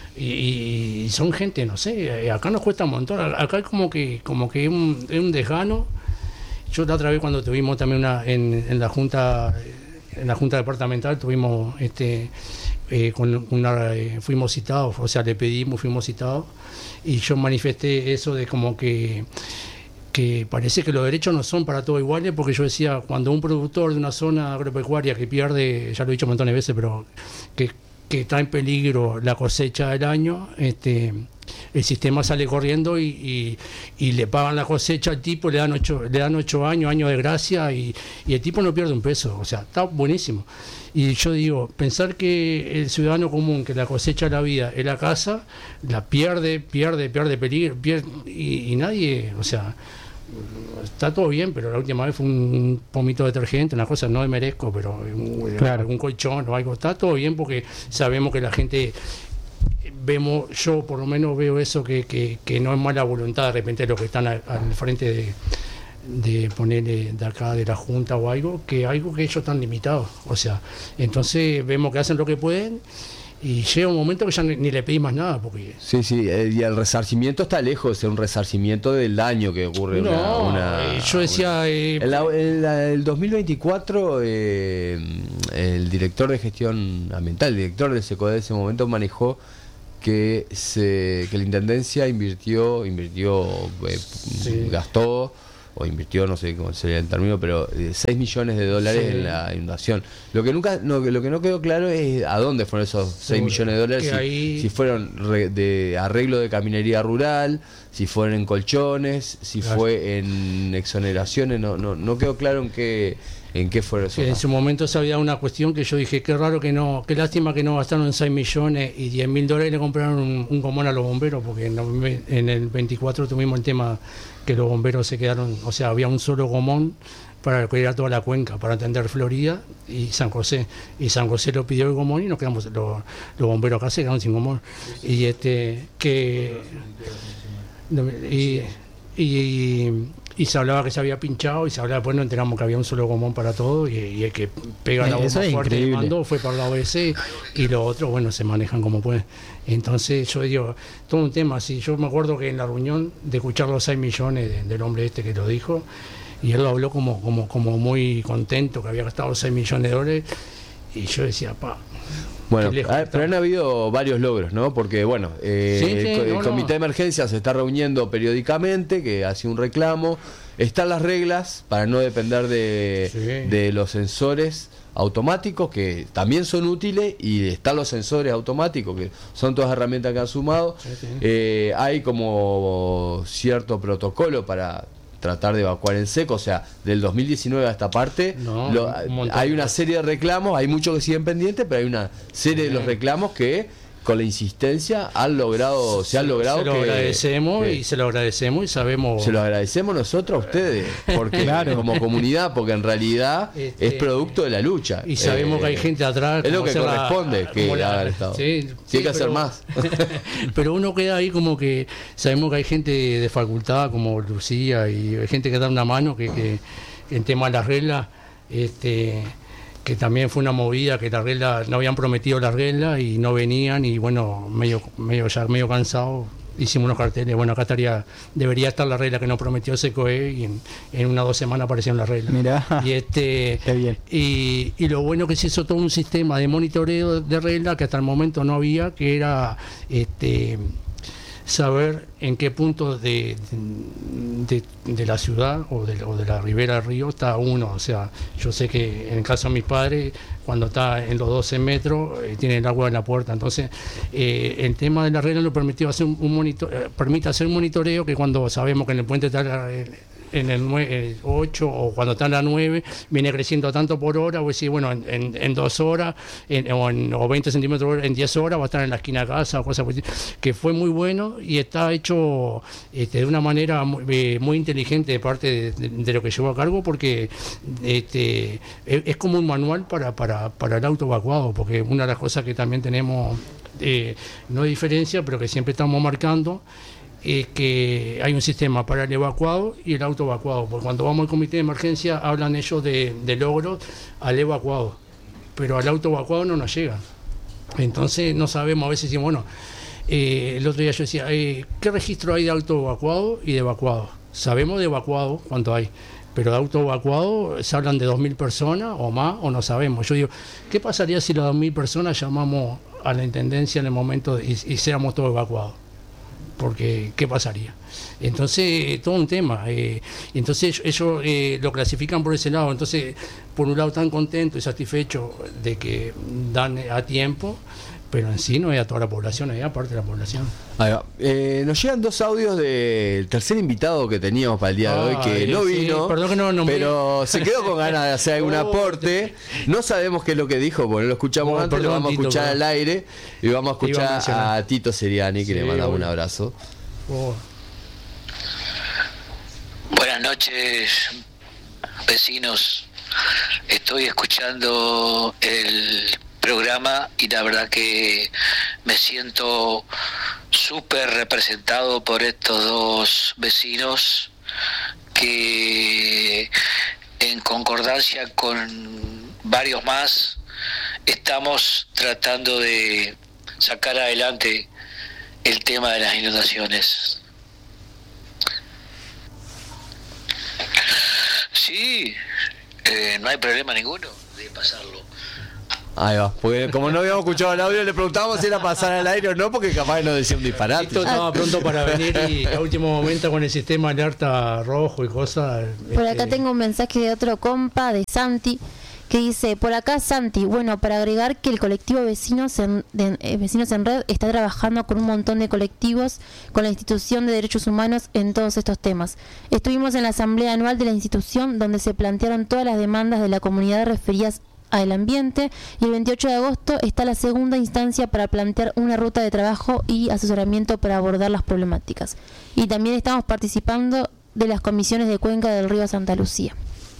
Y, y son gente, no sé, eh, acá nos cuesta un montón. Acá es como que como que es un, es un desgano. Yo la otra vez cuando tuvimos también una en, en la junta en la junta departamental tuvimos este eh, con una eh, fuimos citados, o sea, le pedimos, fuimos citados, y yo manifesté eso de como que que parece que los derechos no son para todos iguales, porque yo decía, cuando un productor de una zona agropecuaria que pierde, ya lo he dicho un montón de veces, pero que que está en peligro la cosecha del año, este, el sistema sale corriendo y, y, y le pagan la cosecha al tipo, le dan ocho, le dan ocho años, años de gracia, y, y el tipo no pierde un peso, o sea, está buenísimo. Y yo digo, pensar que el ciudadano común, que la cosecha de la vida es la casa, la pierde, pierde, pierde peligro, pierde, y, y nadie, o sea, está todo bien, pero la última vez fue un pomito de detergente, una cosa, no me merezco, pero un, claro. algún colchón o algo, está todo bien porque sabemos que la gente, vemos, yo por lo menos veo eso, que, que, que no es mala voluntad de repente los que están a, al frente de, de ponerle de acá de la Junta o algo, que algo que ellos están limitados, o sea, entonces vemos que hacen lo que pueden. Y llega un momento que ya ni, ni le pedís más nada. Porque... Sí, sí, eh, y el resarcimiento está lejos de ser un resarcimiento del daño que ocurre. No, una, una, eh, yo decía... Una... Eh, el, el, el dos mil veinticuatro, eh, el director de gestión ambiental, el director del SECODE de ese momento manejó que, se, que la Intendencia invirtió, invirtió eh, sí. gastó... o invirtió, no sé cómo sería el término, pero seis millones de dólares sí. en la inundación. Lo que nunca no, lo que no quedó claro es a dónde fueron esos seis millones de dólares, si, ahí... si fueron re, de arreglo de caminería rural, si fueron en colchones, si claro. fue en exoneraciones, no no no quedó claro en qué en qué fue eso. Sí, en su momento se había una cuestión que yo dije, qué raro que no, qué lástima que no gastaron seis millones y diez mil dólares y le compraron un, un gomón a los bomberos, porque en, en el veinticuatro tuvimos el tema que los bomberos se quedaron, o sea, había un solo gomón para cuidar toda la cuenca, para atender Florida y San José, y San José lo pidió el gomón y nos quedamos, los, los bomberos acá se quedaron sin gomón, y este, que y, y, y se hablaba que se había pinchado y se hablaba, después nos enteramos que había un solo gomón para todo, y, y el que pega la bomba fuerte de mando fue para la O B C, y los otros, bueno, se manejan como pueden. Entonces yo digo, todo un tema así. Yo me acuerdo que en la reunión de escuchar los seis millones de, del hombre este que lo dijo, y él lo habló como, como, como muy contento que había gastado seis millones de dólares, y yo decía, pa. Bueno, ver, pero han habido varios logros, ¿no? Porque, bueno, eh, sí, sí, el, el no, comité no. de emergencia se está reuniendo periódicamente, que hace un reclamo. Están las reglas para no depender de, sí. de los sensores automáticos, que también son útiles, y están los sensores automáticos, que son todas herramientas que han sumado. Sí, sí. Eh, hay como cierto protocolo para tratar de evacuar en seco, o sea, del dos mil diecinueve a esta parte, no, lo, un hay una serie de reclamos, hay muchos que siguen pendientes, pero hay una serie de los reclamos que con la insistencia han logrado, se han logrado. Se lo que, agradecemos que, y se lo agradecemos y sabemos. Se lo agradecemos nosotros a ustedes, porque claro. como comunidad, porque en realidad este, es producto de la lucha. Y sabemos eh, que hay gente atrás. Es lo que corresponde la, que haga el Estado. Sí, sí, Tiene que pero, hacer más. Pero uno queda ahí como que sabemos que hay gente de facultad como Lucía y hay gente que da una mano que, que en tema de las reglas, este que también fue una movida, que la regla, no habían prometido la regla y no venían, y bueno, medio medio ya medio cansado, hicimos unos carteles, bueno, acá estaría, debería estar la regla que nos prometió SECOE, y en, en unas dos semanas aparecieron las reglas. Mirá, y este qué bien. Y, y lo bueno que se hizo todo un sistema de monitoreo de reglas que hasta el momento no había, que era este saber en qué punto de, de, de la ciudad o de, o de la ribera del río está uno. O sea, yo sé que en el caso de mis padres, cuando está en los doce metros, eh, tiene el agua en la puerta. Entonces, eh, el tema de la regla lo permitió hacer un, un monitor, eh, permite hacer un monitoreo, que cuando sabemos que en el puente está la, el, en el, nueve, el ocho, o cuando está en la nueve, viene creciendo tanto por hora, o decir, bueno, en, en, en dos horas en, o, en, o veinte centímetros en diez horas va a estar en la esquina de casa, o cosas así, que fue muy bueno y está hecho este, de una manera muy, eh, muy inteligente de parte de, de, de lo que llevó a cargo, porque este, es, es como un manual para, para, para el auto evacuado, porque una de las cosas que también tenemos, eh, no hay diferencia, pero que siempre estamos marcando, es que hay un sistema para el evacuado y el auto evacuado, porque cuando vamos al comité de emergencia hablan ellos de, de logros al evacuado, pero al auto evacuado no nos llega. Entonces no sabemos, a veces decimos, bueno, eh, el otro día yo decía, eh, ¿qué registro hay de auto evacuado y de evacuado? Sabemos de evacuado cuánto hay, pero de auto evacuado se hablan de dos mil personas o más, o no sabemos. Yo digo, ¿qué pasaría si las dos mil personas llamamos a la intendencia en el momento y, y seamos todos evacuados? Porque ¿qué pasaría? Entonces, todo un tema. Eh, entonces, ellos eh, lo clasifican por ese lado. Entonces, por un lado, están contentos y satisfechos de que dan a tiempo, pero en sí no es a toda la población, es aparte de la población. Ahí va. Eh, nos llegan dos audios del tercer invitado que teníamos para el día de hoy, que Ay, no sí, vino, perdón que no nombré. pero se quedó con ganas de hacer algún Oh, aporte. No sabemos qué es lo que dijo, porque no lo escuchamos No, antes, perdón, lo vamos a Tito, escuchar perdón. al aire y vamos a Te iba a escuchar mencionar. a Tito Seriani, que Sí, le mandamos un bueno. abrazo. Oh, Buenas noches, vecinos. Estoy escuchando el programa y la verdad que me siento súper representado por estos dos vecinos que, en concordancia con varios más, estamos tratando de sacar adelante el tema de las inundaciones. Sí, eh, no hay problema ninguno de pasarlo. Ahí va, porque como no habíamos escuchado el audio, le preguntábamos si era pasar al aire o no, porque capaz no decía un disparate. Tito estaba pronto para venir y a último momento con el sistema alerta rojo y cosas. Por este, acá tengo un mensaje de otro compa, de Santi, que dice, por acá Santi, bueno, para agregar que el colectivo Vecinos en, de, eh, Vecinos en Red está trabajando con un montón de colectivos, con la institución de derechos humanos en todos estos temas. Estuvimos en la asamblea anual de la institución donde se plantearon todas las demandas de la comunidad referidas al ambiente y el veintiocho de agosto está la segunda instancia para plantear una ruta de trabajo y asesoramiento para abordar las problemáticas. Y también estamos participando de las comisiones de Cuenca del Río Santa Lucía.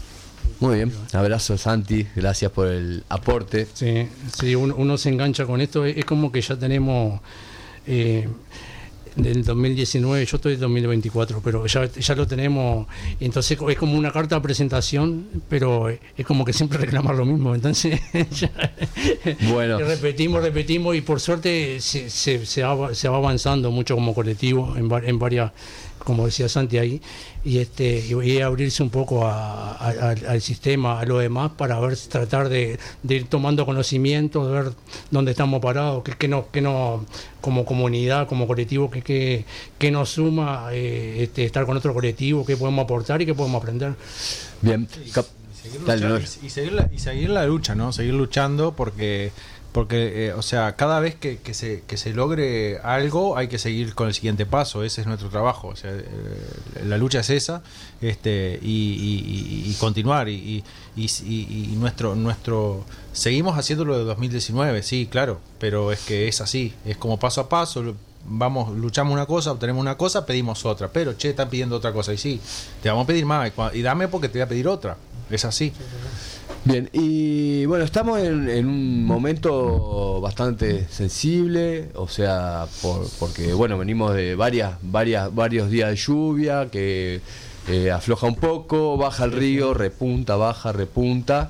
Muy bien, abrazo Santi, gracias por el aporte. Sí, sí, uno, uno se engancha con esto, es, es como que ya tenemos eh, del dos mil diecinueve, yo estoy del dos mil veinticuatro, pero ya, ya lo tenemos, entonces es como una carta de presentación, pero es como que siempre reclamar lo mismo, entonces ya, Bueno. repetimos, repetimos y por suerte se, se, se, va, se va avanzando mucho como colectivo en, en varias, como decía Santi ahí, y este y abrirse un poco a, a, a, al sistema, a lo demás, para ver, tratar de, de ir tomando conocimiento, de ver dónde estamos parados, qué que no, que no, como comunidad, como colectivo, que, que, que nos suma eh, este, estar con otro colectivo, qué podemos aportar y qué podemos aprender. Bien, Cap- Seguir Dale, luchando, Noel. y, y seguir la, y seguir la lucha, ¿no? Seguir luchando porque porque eh, o sea, cada vez que, que se que se logre algo hay que seguir con el siguiente paso. Ese es nuestro trabajo. O sea, eh, la lucha es esa, este y, y, y, y continuar y, y, y, y nuestro nuestro seguimos haciéndolo de dos mil diecinueve, sí, claro, pero es que es así, es como paso a paso. Vamos, luchamos una cosa, obtenemos una cosa, pedimos otra, pero che, están pidiendo otra cosa y sí, te vamos a pedir más y, cua- y dame porque te voy a pedir otra. Es así. Bien, y bueno, estamos en, en un momento bastante sensible, o sea, por, porque bueno, venimos de varias, varias, varios días de lluvia que eh, afloja un poco, baja el río, repunta, baja, repunta.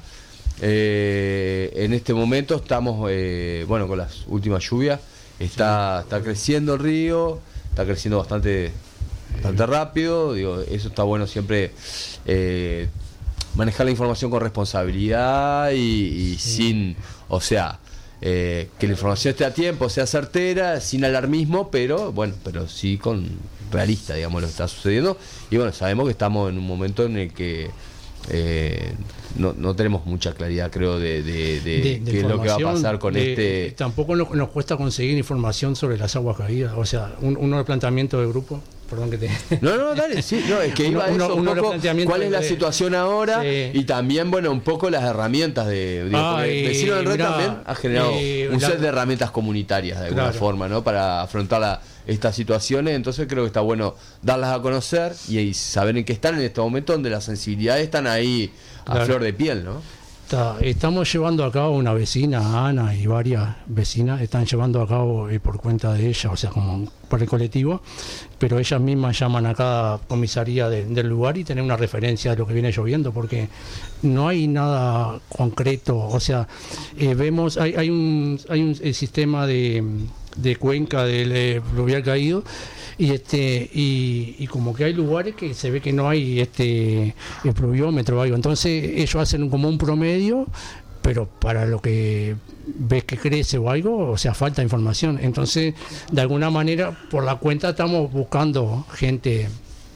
Eh, en este momento estamos, eh, bueno, con las últimas lluvias, está, está creciendo el río, está creciendo bastante, bastante rápido, digo, eso está bueno siempre. Eh, manejar la información con responsabilidad y, y sí. sin, o sea, eh, que la información esté a tiempo, sea certera, sin alarmismo, pero bueno, pero sí con realista, digamos, lo que está sucediendo. Y bueno, sabemos que estamos en un momento en el que eh, no, no tenemos mucha claridad, creo, de, de, de, de, de qué es lo que va a pasar con de, este... Tampoco nos, nos cuesta conseguir información sobre las aguas caídas, o sea, un, uno del planteamiento del grupo, perdón que te... No, no, dale, sí, no, es que Uno- iba a eso uno- un uno de los poco, planteamientos cuál es la de- situación ahora Sí. y también, bueno, un poco las herramientas de... Digo, Ah, porque y Vecino del Red mirá, también ha generado eh, un la- set de herramientas comunitarias, de alguna Claro. forma, ¿no? Para afrontar la- estas situaciones, entonces creo que está bueno darlas a conocer y, y saber en qué están en este momento donde las sensibilidades están ahí a Claro. flor de piel, ¿no? Está- estamos llevando a cabo, una vecina, Ana, y varias vecinas están llevando a cabo eh, por cuenta de ella, o sea, como por el colectivo, pero ellas mismas llaman a cada comisaría de- del lugar y tienen una referencia de lo que viene lloviendo, porque no hay nada concreto, o sea, eh, vemos, hay, hay un, hay un eh, sistema de, de cuenca del eh, fluvial caído, y este y, y como que hay lugares que se ve que no hay este el pluviómetro o algo, entonces ellos hacen un- como un promedio, pero para lo que ves que crece o algo, o sea, falta información. Entonces, de alguna manera, por la cuenta estamos buscando gente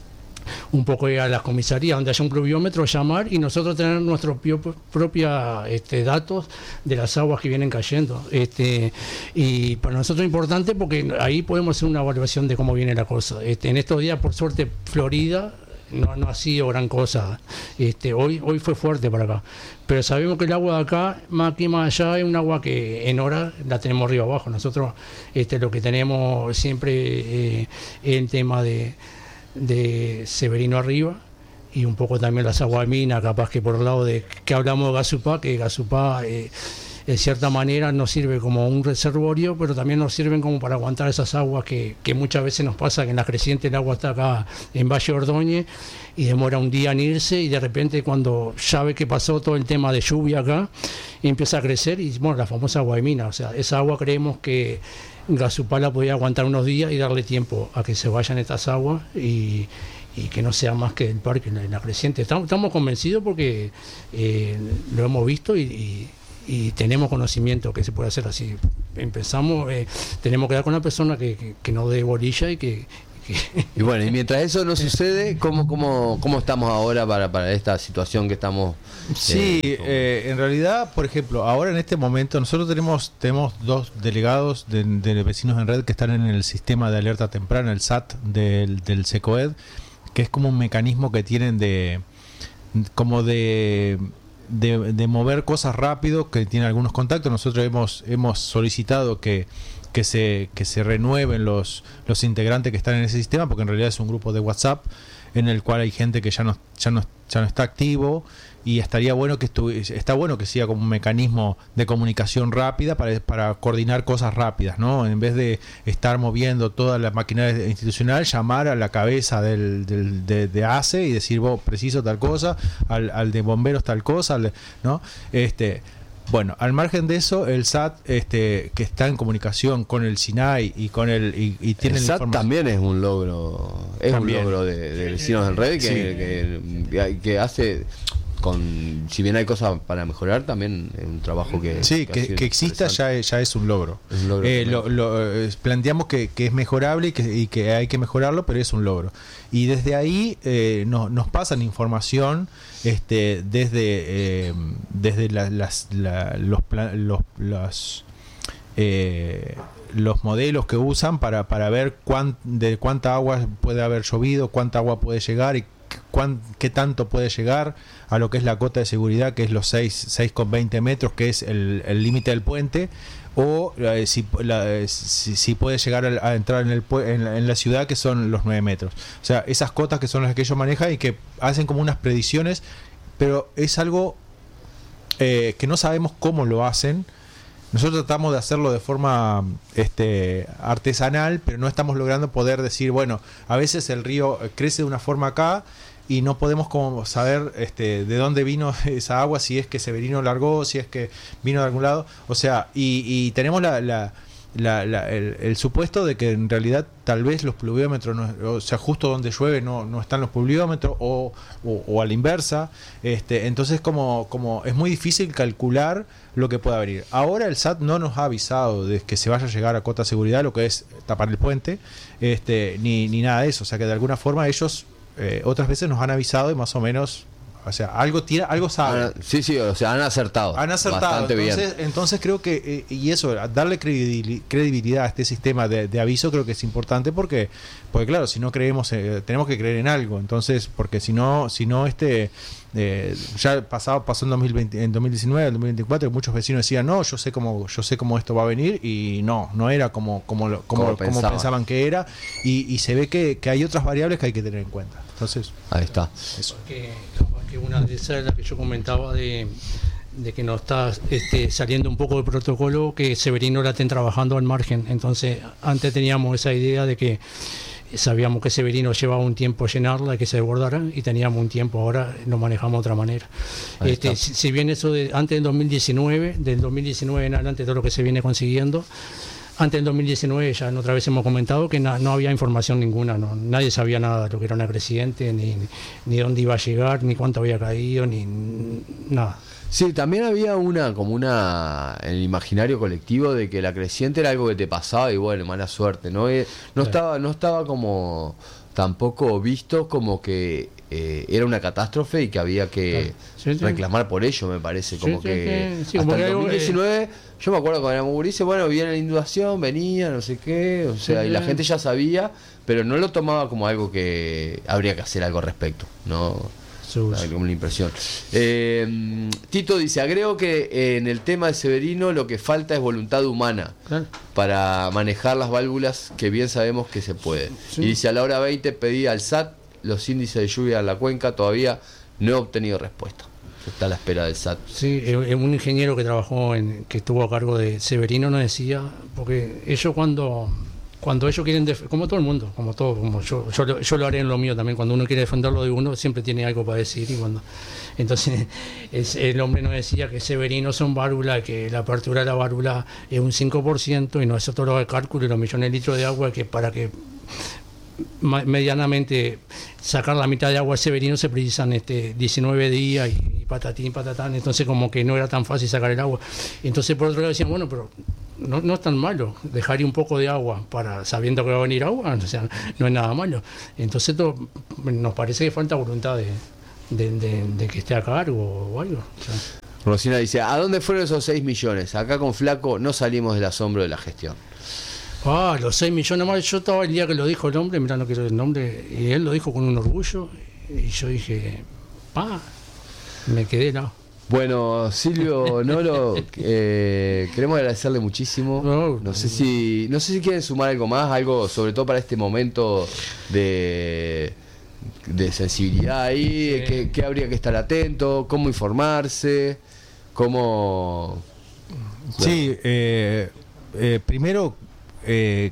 un poco ir a las comisarías donde haya un pluviómetro, llamar y nosotros tener nuestros propios este, datos de las aguas que vienen cayendo. Este, y para nosotros es importante porque ahí podemos hacer una evaluación de cómo viene la cosa. Este, en estos días, por suerte, Florida no, no ha sido gran cosa. Este, hoy, hoy fue fuerte para acá. Pero sabemos que el agua de acá, más aquí más allá, es un agua que en hora la tenemos arriba abajo. Nosotros este, lo que tenemos siempre eh, es el tema de, de Severino arriba y un poco también las aguas de mina, capaz que por el lado de que hablamos de Gasupá, que Gasupá eh, de cierta manera nos sirve como un reservorio, pero también nos sirven como para aguantar esas aguas que, que muchas veces nos pasa que en la creciente el agua está acá en Valle Ordóñez y demora un día en irse y de repente cuando ya ve que pasó todo el tema de lluvia acá empieza a crecer y bueno, la famosa agua de mina, o sea, esa agua creemos que Gasupá la podía aguantar unos días y darle tiempo a que se vayan estas aguas y y que no sea más que el parque en la, en la creciente. Estamos, estamos convencidos porque eh, lo hemos visto y, y y tenemos conocimiento que se puede hacer así. Empezamos, eh, tenemos que dar con una persona que, que, que no dé bolilla y que, que... Y bueno, y mientras eso no sucede, ¿cómo, cómo, cómo estamos ahora para, para esta situación que estamos? Sí, eh, eh, en realidad, por ejemplo, ahora en este momento nosotros tenemos tenemos dos delegados de, de vecinos en red que están en el sistema de alerta temprana, el S A T del, del SECOED, que es como un mecanismo que tienen de como de De, de mover cosas rápido, que tiene algunos contactos. Nosotros hemos hemos solicitado que, que se que se renueven los los integrantes que están en ese sistema, porque en realidad es un grupo de WhatsApp en el cual hay gente que ya no ya no ya no está activo y estaría bueno que estuviese, está bueno que sea como un mecanismo de comunicación rápida para, para coordinar cosas rápidas, ¿no? En vez de estar moviendo toda la maquinaria institucional, llamar a la cabeza del, del de, de A C E y decir, vos preciso tal cosa, al, al de bomberos tal cosa, al de, ¿no? Este, bueno, al margen de eso, el S A T este, que está en comunicación con el SINAI y con el y, y tiene el S A T también es un logro, es también. un logro de, de vecinos en red que, sí. que, que hace con, si bien hay cosas para mejorar, también es un trabajo que sí que, que, que exista ya es, ya es un logro, es un logro eh, lo, lo, eh, planteamos que, que es mejorable y que, y que hay que mejorarlo, pero es un logro y desde ahí eh, no, nos pasan información este desde eh, desde la, las la, los los los, eh, los modelos que usan para para ver cuán, de cuánta agua puede haber llovido, cuánta agua puede llegar y cuán, qué tanto puede llegar a lo que es la cota de seguridad, que es los seis coma veinte metros, que es el límite del puente, o eh, si, la, eh, si, si puede llegar a, a entrar en, el, en, la, en la ciudad, que son los nueve metros. O sea, esas cotas que son las que ellos manejan y que hacen como unas predicciones, pero es algo eh, que no sabemos cómo lo hacen. Nosotros tratamos de hacerlo de forma este, artesanal, pero no estamos logrando poder decir, bueno, a veces el río crece de una forma acá y no podemos como saber este, de dónde vino esa agua, si es que Severino largó, si es que vino de algún lado. O sea, y, y tenemos la, la, la, la, el, el supuesto de que en realidad tal vez los pluviómetros, no, o sea, justo donde llueve no, no están los pluviómetros, o, o, o a la inversa. Este, entonces como, como es muy difícil calcular lo que pueda venir. Ahora el S A T no nos ha avisado de que se vaya a llegar a cota de seguridad, lo que es tapar el puente, este, ni, ni nada de eso. O sea que de alguna forma ellos eh, otras veces nos han avisado y más o menos, o sea, algo tira, algo saben. Sí, sí, o sea, han acertado. Han acertado. Bastante entonces, bien. entonces creo que, eh, y eso, darle credibilidad a este sistema de, de aviso creo que es importante porque, porque claro, si no creemos, eh, tenemos que creer en algo. Entonces, porque si no, si no este... Eh, ya pasado pasó en dos mil veinte, en dos mil diecinueve, en dos mil veinticuatro, muchos vecinos decían no, yo sé cómo yo sé cómo esto va a venir y no, no era como como lo, como, como, pensaban. como pensaban que era y, y se ve que, que hay otras variables que hay que tener en cuenta. Entonces, ahí está. Eso. Que, que una de esas es la que yo comentaba de, de que no está este, saliendo un poco del protocolo, que Severino la estén trabajando al margen. Entonces, antes teníamos esa idea de que sabíamos que Severino llevaba un tiempo llenarla y que se desbordara y teníamos un tiempo, ahora lo manejamos de otra manera. Este, si, si bien eso de antes del dos mil diecinueve, del dos mil diecinueve en adelante todo lo que se viene consiguiendo, antes del dos mil diecinueve ya otra vez hemos comentado que na, no había información ninguna, no, nadie sabía nada de lo que era una creciente, ni, ni dónde iba a llegar, ni cuánto había caído, ni nada. Sí, también había una, como una, en el imaginario colectivo de que la creciente era algo que te pasaba y bueno, mala suerte, ¿no? No estaba, no estaba como, tampoco visto como que eh, era una catástrofe y que había que sí, sí. reclamar por ello, me parece. Como Sí, sí, que sí, sí, hasta como el que algo, dos mil diecinueve, yo me acuerdo cuando éramos gurises, bueno, viene la inundación, venía, no sé qué, o sea, Sí, y la sí. gente ya sabía, pero no lo tomaba como algo que habría que hacer algo al respecto, ¿no? Sus- Como una impresión. Eh, Tito dice, agrego que eh, en el tema de Severino lo que falta es voluntad humana Claro. para manejar las válvulas, que bien sabemos que se puede. Sí. Y dice, a la hora veinte pedí al S A T los índices de lluvia en la cuenca, todavía no he obtenido respuesta. Está a la espera del S A T. Sí, eh, eh, un ingeniero que trabajó en, que estuvo a cargo de Severino nos decía, porque ellos cuando cuando ellos quieren def- como todo el mundo, como todo, como yo, yo, lo- yo lo haré en lo mío también, cuando uno quiere defenderlo de uno siempre tiene algo para decir y cuando entonces es, el hombre nos decía que Severino son válvulas, que la apertura de la válvula es un cinco por ciento y nosotros los cálculos y los millones de litros de agua que para que ma- medianamente sacar la mitad de agua al Severino se precisan este diecinueve días y, y patatín patatán, entonces como que no era tan fácil sacar el agua. Entonces por otro lado decían, bueno, pero no, no es tan malo dejar un poco de agua para sabiendo que va a venir agua, o sea, no es nada malo. Entonces todo, nos parece que falta voluntad de, de, de- de que esté a cargo o algo. O sea, Rosina dice, ¿a dónde fueron esos seis millones? Acá con Flaco no salimos del asombro de la gestión. ah, los seis millones más, yo estaba el día que lo dijo el hombre, mirá, no quiero el nombre, y él lo dijo con un orgullo, y yo dije, pa, me quedé là. Bueno, Silvio Nolo, eh, queremos agradecerle muchísimo. No, No sé si no sé si quieren sumar algo más, algo sobre todo para este momento de, de sensibilidad ahí, Sí. que, que habría que estar atento, cómo informarse, cómo... Sí, eh, eh, primero eh,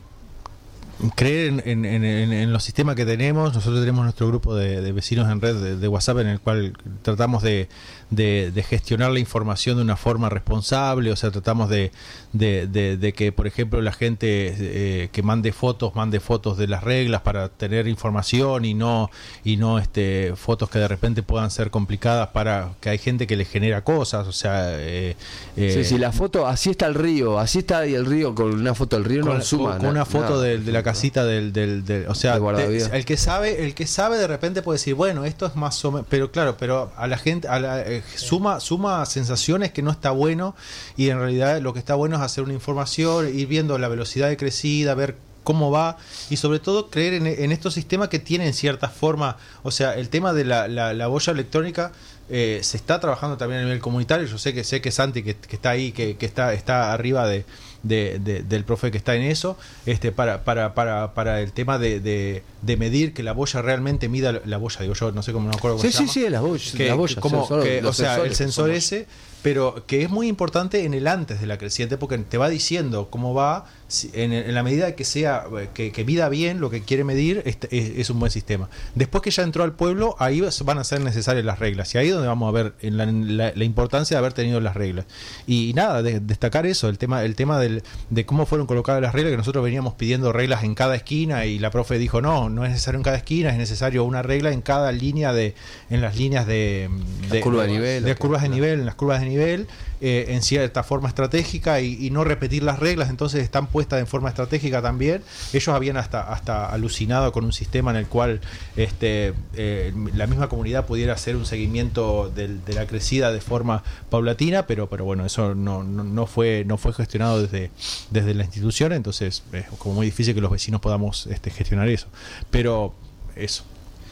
creer en, en- en- en- en los sistemas que tenemos. Nosotros tenemos nuestro grupo de, de vecinos en red de, de WhatsApp en el cual tratamos de, de- de gestionar la información de una forma responsable, o sea, tratamos de, de- de- de que, por ejemplo, la gente eh, que mande fotos, mande fotos de las reglas para tener información y no y no este fotos que de repente puedan ser complicadas para que hay gente que le genera cosas, o sea... eh, eh, Sí, sí, la foto, así está el río, así está ahí el río, con una foto del río con, no suma. con- con una na- foto nada. de, de la casita del, del, del- o sea, De guardavidas. te- el que sabe el que sabe de repente puede decir, bueno, esto es más o menos, pero claro, pero a la gente a la, eh, suma suma sensaciones que no está bueno, y en realidad lo que está bueno es hacer una información, ir viendo la velocidad de crecida, ver cómo va, y sobre todo creer en, en estos sistemas que tienen cierta forma. O sea, el tema de la, la, la boya electrónica eh, se está trabajando también a nivel comunitario. Yo sé que sé que Santi, que, que está ahí, que, que está está arriba de, de- de- del profe que está en eso, este para para para para el tema de, de, de medir que la boya realmente mida la, la boya, digo yo, no sé cómo, no me acuerdo cómo Sí, se sí, llama. sí, las boyas. Que- las boyas, como son- son que, los o sea, el sensores, sensor son ese, pero que es muy importante en el antes de la creciente, porque te va diciendo cómo va, si- en, en la medida que sea que, que mida bien lo que quiere medir, este, es, es un buen sistema. Después que ya entró al pueblo, ahí van a ser necesarias las reglas, y ahí es donde vamos a ver en la, en la- la importancia de haber tenido las reglas. Y nada, de- destacar eso, el tema el tema del, de cómo fueron colocadas las reglas, que nosotros veníamos pidiendo reglas en cada esquina, y la profe dijo, no, no es necesario en cada esquina, es necesario una regla en cada línea de, en las líneas de, de curva de nivel, de ok, curvas de claro. nivel, en las curvas de nivel, eh, en cierta forma estratégica, y, y no repetir las reglas, entonces están puestas en forma estratégica también. Ellos habían hasta hasta alucinado con un sistema en el cual este eh, la misma comunidad pudiera hacer un seguimiento del- de la crecida de forma paulatina, pero pero bueno, eso no, no, no fue no fue gestionado desde, desde la institución, entonces es como muy difícil que los vecinos podamos este, gestionar eso. Pero eso.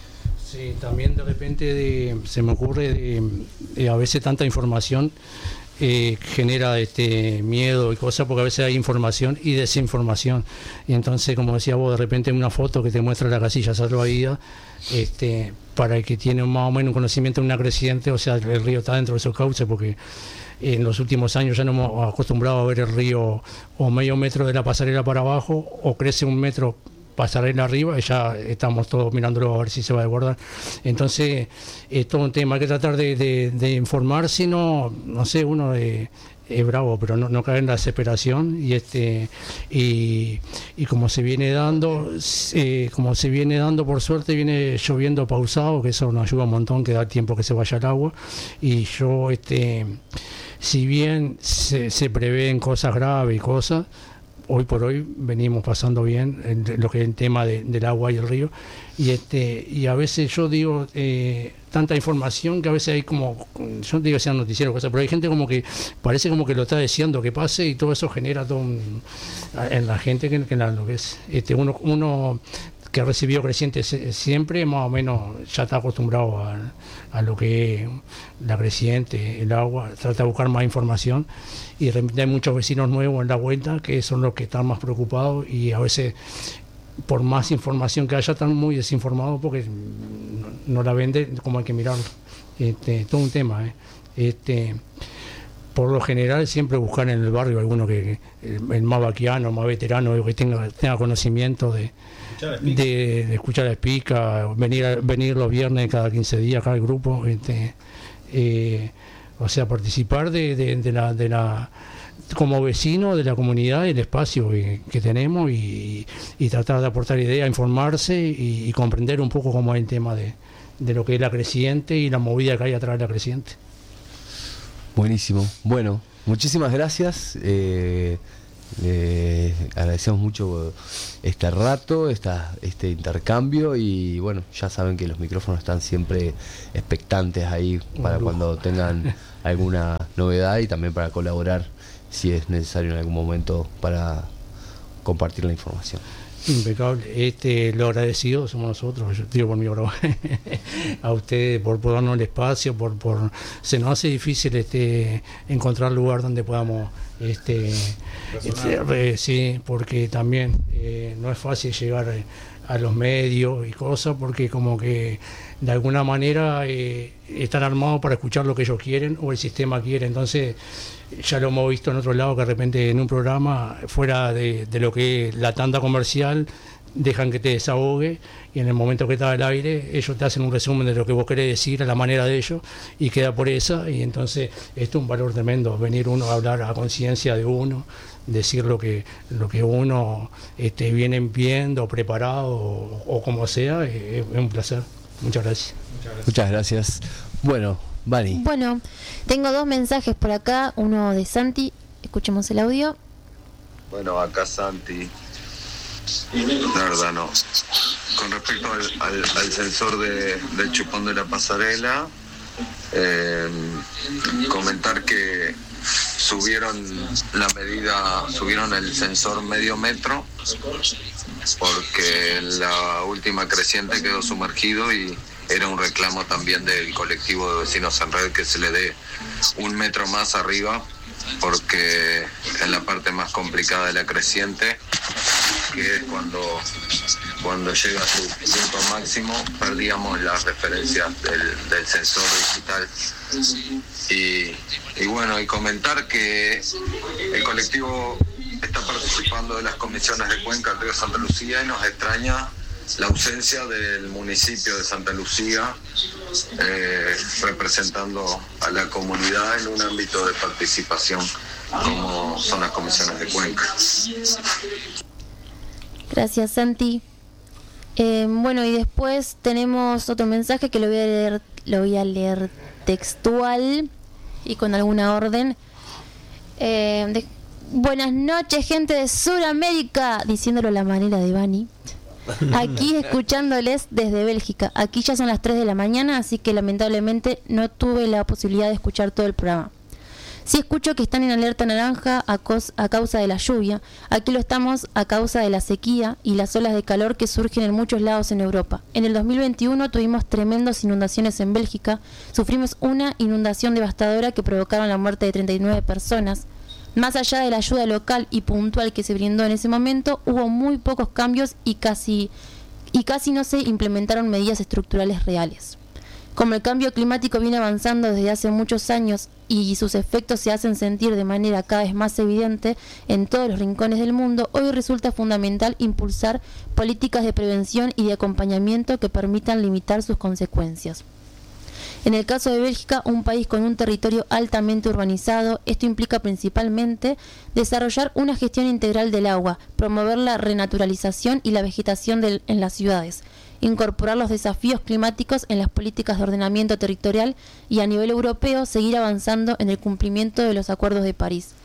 Sí, también de repente de- se me ocurre de, de a veces tanta información eh, genera este miedo y cosas, porque a veces hay información y desinformación, y entonces, como decía vos, de repente una foto que te muestra la casilla salvavidas, este, para el que tiene más o menos un conocimiento de una creciente, o sea, el río está dentro de esos cauces, porque en los últimos años ya nos hemos acostumbrado a ver el río o medio metro de la pasarela para abajo, o crece un metro pasarela arriba, y ya estamos todos mirándolo a ver si se va a desbordar. Entonces, es todo un tema, hay que tratar de, de, de informar, si no, no sé, uno es, es bravo, pero no, no caer en la desesperación, y este y, y como se viene dando, eh, como se viene dando, por suerte viene lloviendo pausado, que eso nos ayuda un montón, que da tiempo que se vaya el agua, y yo, este si bien se, se prevén cosas graves y cosas, hoy por hoy venimos pasando bien en lo que es el tema de, del agua y el río, y este y a veces yo digo eh, tanta información que a veces hay como, yo no digo que sean noticieros cosas, pero hay gente como que parece como que lo está deseando que pase, y todo eso genera todo un, en la gente que, que la, lo que es este uno uno que ha recibido creciente siempre más o menos ya está acostumbrado a, a lo que es la creciente, el agua, trata de buscar más información, y de repente hay muchos vecinos nuevos en la vuelta que son los que están más preocupados, y a veces por más información que haya están muy desinformados porque no, no la venden como hay que mirarlo. Este, todo un tema, ¿eh? Este, por lo general siempre buscar en el barrio alguno que, que el, el más vaquiano, más veterano, que tenga, tenga conocimiento de De, de escuchar la espica, venir a, venir los viernes cada quince días cada grupo, este, eh, o sea, participar de, de, de la de la como vecino de la comunidad, del espacio que, que tenemos, y, y tratar de aportar ideas, informarse y, y comprender un poco cómo es el tema de, de lo que es la creciente y la movida que hay atrás de la creciente. Buenísimo. Bueno, muchísimas gracias. Eh, Eh, agradecemos mucho este rato, esta, este intercambio, y bueno, ya saben que los micrófonos están siempre expectantes ahí para cuando tengan alguna novedad, y también para colaborar si es necesario en algún momento para compartir la información. Impecable. Este, lo agradecido somos nosotros, yo digo por mi obra, a ustedes por, por darnos el espacio, por, por se nos hace difícil este encontrar lugar donde podamos este, este eh, sí, porque también eh, no es fácil llegar a los medios y cosas, porque como que de alguna manera eh, están armados para escuchar lo que ellos quieren o el sistema quiere. Entonces ya lo hemos visto en otro lado, que de repente en un programa fuera de, de lo que es la tanda comercial dejan que te desahogue, y en el momento que está al aire ellos te hacen un resumen de lo que vos querés decir a la manera de ellos, y queda por esa. Y entonces esto es un valor tremendo, venir uno a hablar a conciencia de uno, decir lo que lo que uno este, viene viendo, preparado o, o como sea, es, es un placer. Muchas gracias. Muchas gracias. Bueno, Vani. Bueno, tengo dos mensajes por acá, uno de Santi, escuchemos el audio. Bueno, acá Santi. La verdad no. Con respecto al, al, al sensor de, del chupón de la pasarela, eh, comentar que subieron la medida, subieron el sensor medio metro, porque la última creciente quedó sumergido, y era un reclamo también del colectivo de vecinos en red que se le dé un metro más arriba, porque en la parte más complicada de la creciente, que es cuando cuando llega a su punto máximo, perdíamos las referencias del, del sensor digital. Y, y bueno, y comentar que el colectivo está participando de las comisiones de Cuenca del Río Santa Lucía, y nos extraña la ausencia del municipio de Santa Lucía eh, representando a la comunidad en un ámbito de participación como son las comisiones de Cuenca. Gracias, Santi. Eh, bueno, y después tenemos otro mensaje que lo voy a leer, lo voy a leer textual y con alguna orden. Eh, de, buenas noches, gente de Sudamérica, diciéndolo a la manera de Vani. Aquí escuchándoles desde Bélgica. Aquí ya son las tres de la mañana, así que lamentablemente no tuve la posibilidad de escuchar todo el programa. Sí escucho que están en alerta naranja a, cos, a causa de la lluvia. Aquí lo estamos a causa de la sequía y las olas de calor que surgen en muchos lados en Europa. En el dos mil veintiuno tuvimos tremendas inundaciones en Bélgica. Sufrimos una inundación devastadora que provocaron la muerte de treinta y nueve personas. Más allá de la ayuda local y puntual que se brindó en ese momento, hubo muy pocos cambios y casi, y casi no se implementaron medidas estructurales reales. Como el cambio climático viene avanzando desde hace muchos años y sus efectos se hacen sentir de manera cada vez más evidente en todos los rincones del mundo, hoy resulta fundamental impulsar políticas de prevención y de acompañamiento que permitan limitar sus consecuencias. En el caso de Bélgica, un país con un territorio altamente urbanizado, esto implica principalmente desarrollar una gestión integral del agua, promover la renaturalización y la vegetación del, en las ciudades, incorporar los desafíos climáticos en las políticas de ordenamiento territorial y a nivel europeo seguir avanzando en el cumplimiento de los acuerdos de París.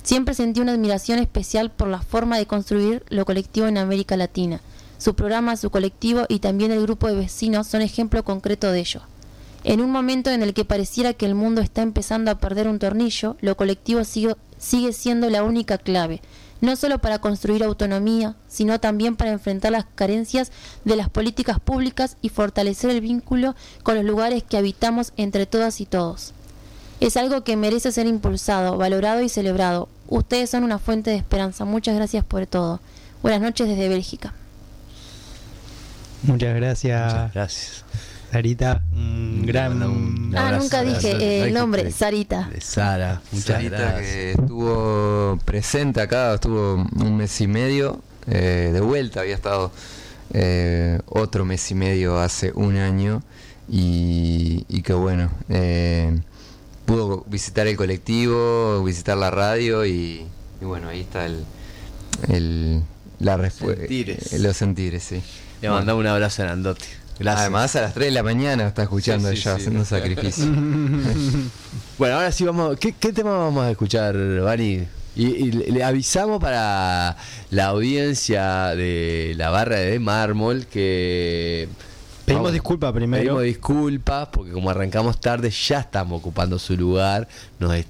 Siempre sentí una admiración especial por la forma de construir lo colectivo en América Latina. Su programa, su colectivo y también el grupo de vecinos son ejemplo concreto de ello. En un momento en el que pareciera que el mundo está empezando a perder un tornillo, lo colectivo sigue, sigue siendo la única clave, no solo para construir autonomía, sino también para enfrentar las carencias de las políticas públicas y fortalecer el vínculo con los lugares que habitamos entre todas y todos. Es algo que merece ser impulsado, valorado y celebrado. Ustedes son una fuente de esperanza. Muchas gracias por todo. Buenas noches desde Bélgica. Muchas gracias. Muchas gracias. Sarita, un gran... Un Ah, abrazo, nunca abrazo. dije el nombre, De- Sarita. De Sara. Muchas Sarita, gracias. que estuvo presente acá, estuvo un mes y medio eh, de vuelta, había estado eh, otro mes y medio hace un año y, y que bueno, eh, pudo visitar el colectivo, visitar la radio y, y bueno, ahí está el, el la respuesta, Sentires. los sentires, sí. Le mandamos un abrazo grandote. Gracias. Además a las tres de la mañana está escuchando Sí, sí, ya, sí. haciendo un sacrificio. Bueno, ahora sí vamos. ¿Qué, qué tema vamos a escuchar, Vani? Y, y le le avisamos para la audiencia de la barra de mármol que Pedimos vamos- disculpas primero. Pedimos disculpas porque como arrancamos tarde ya estamos ocupando su lugar. Nos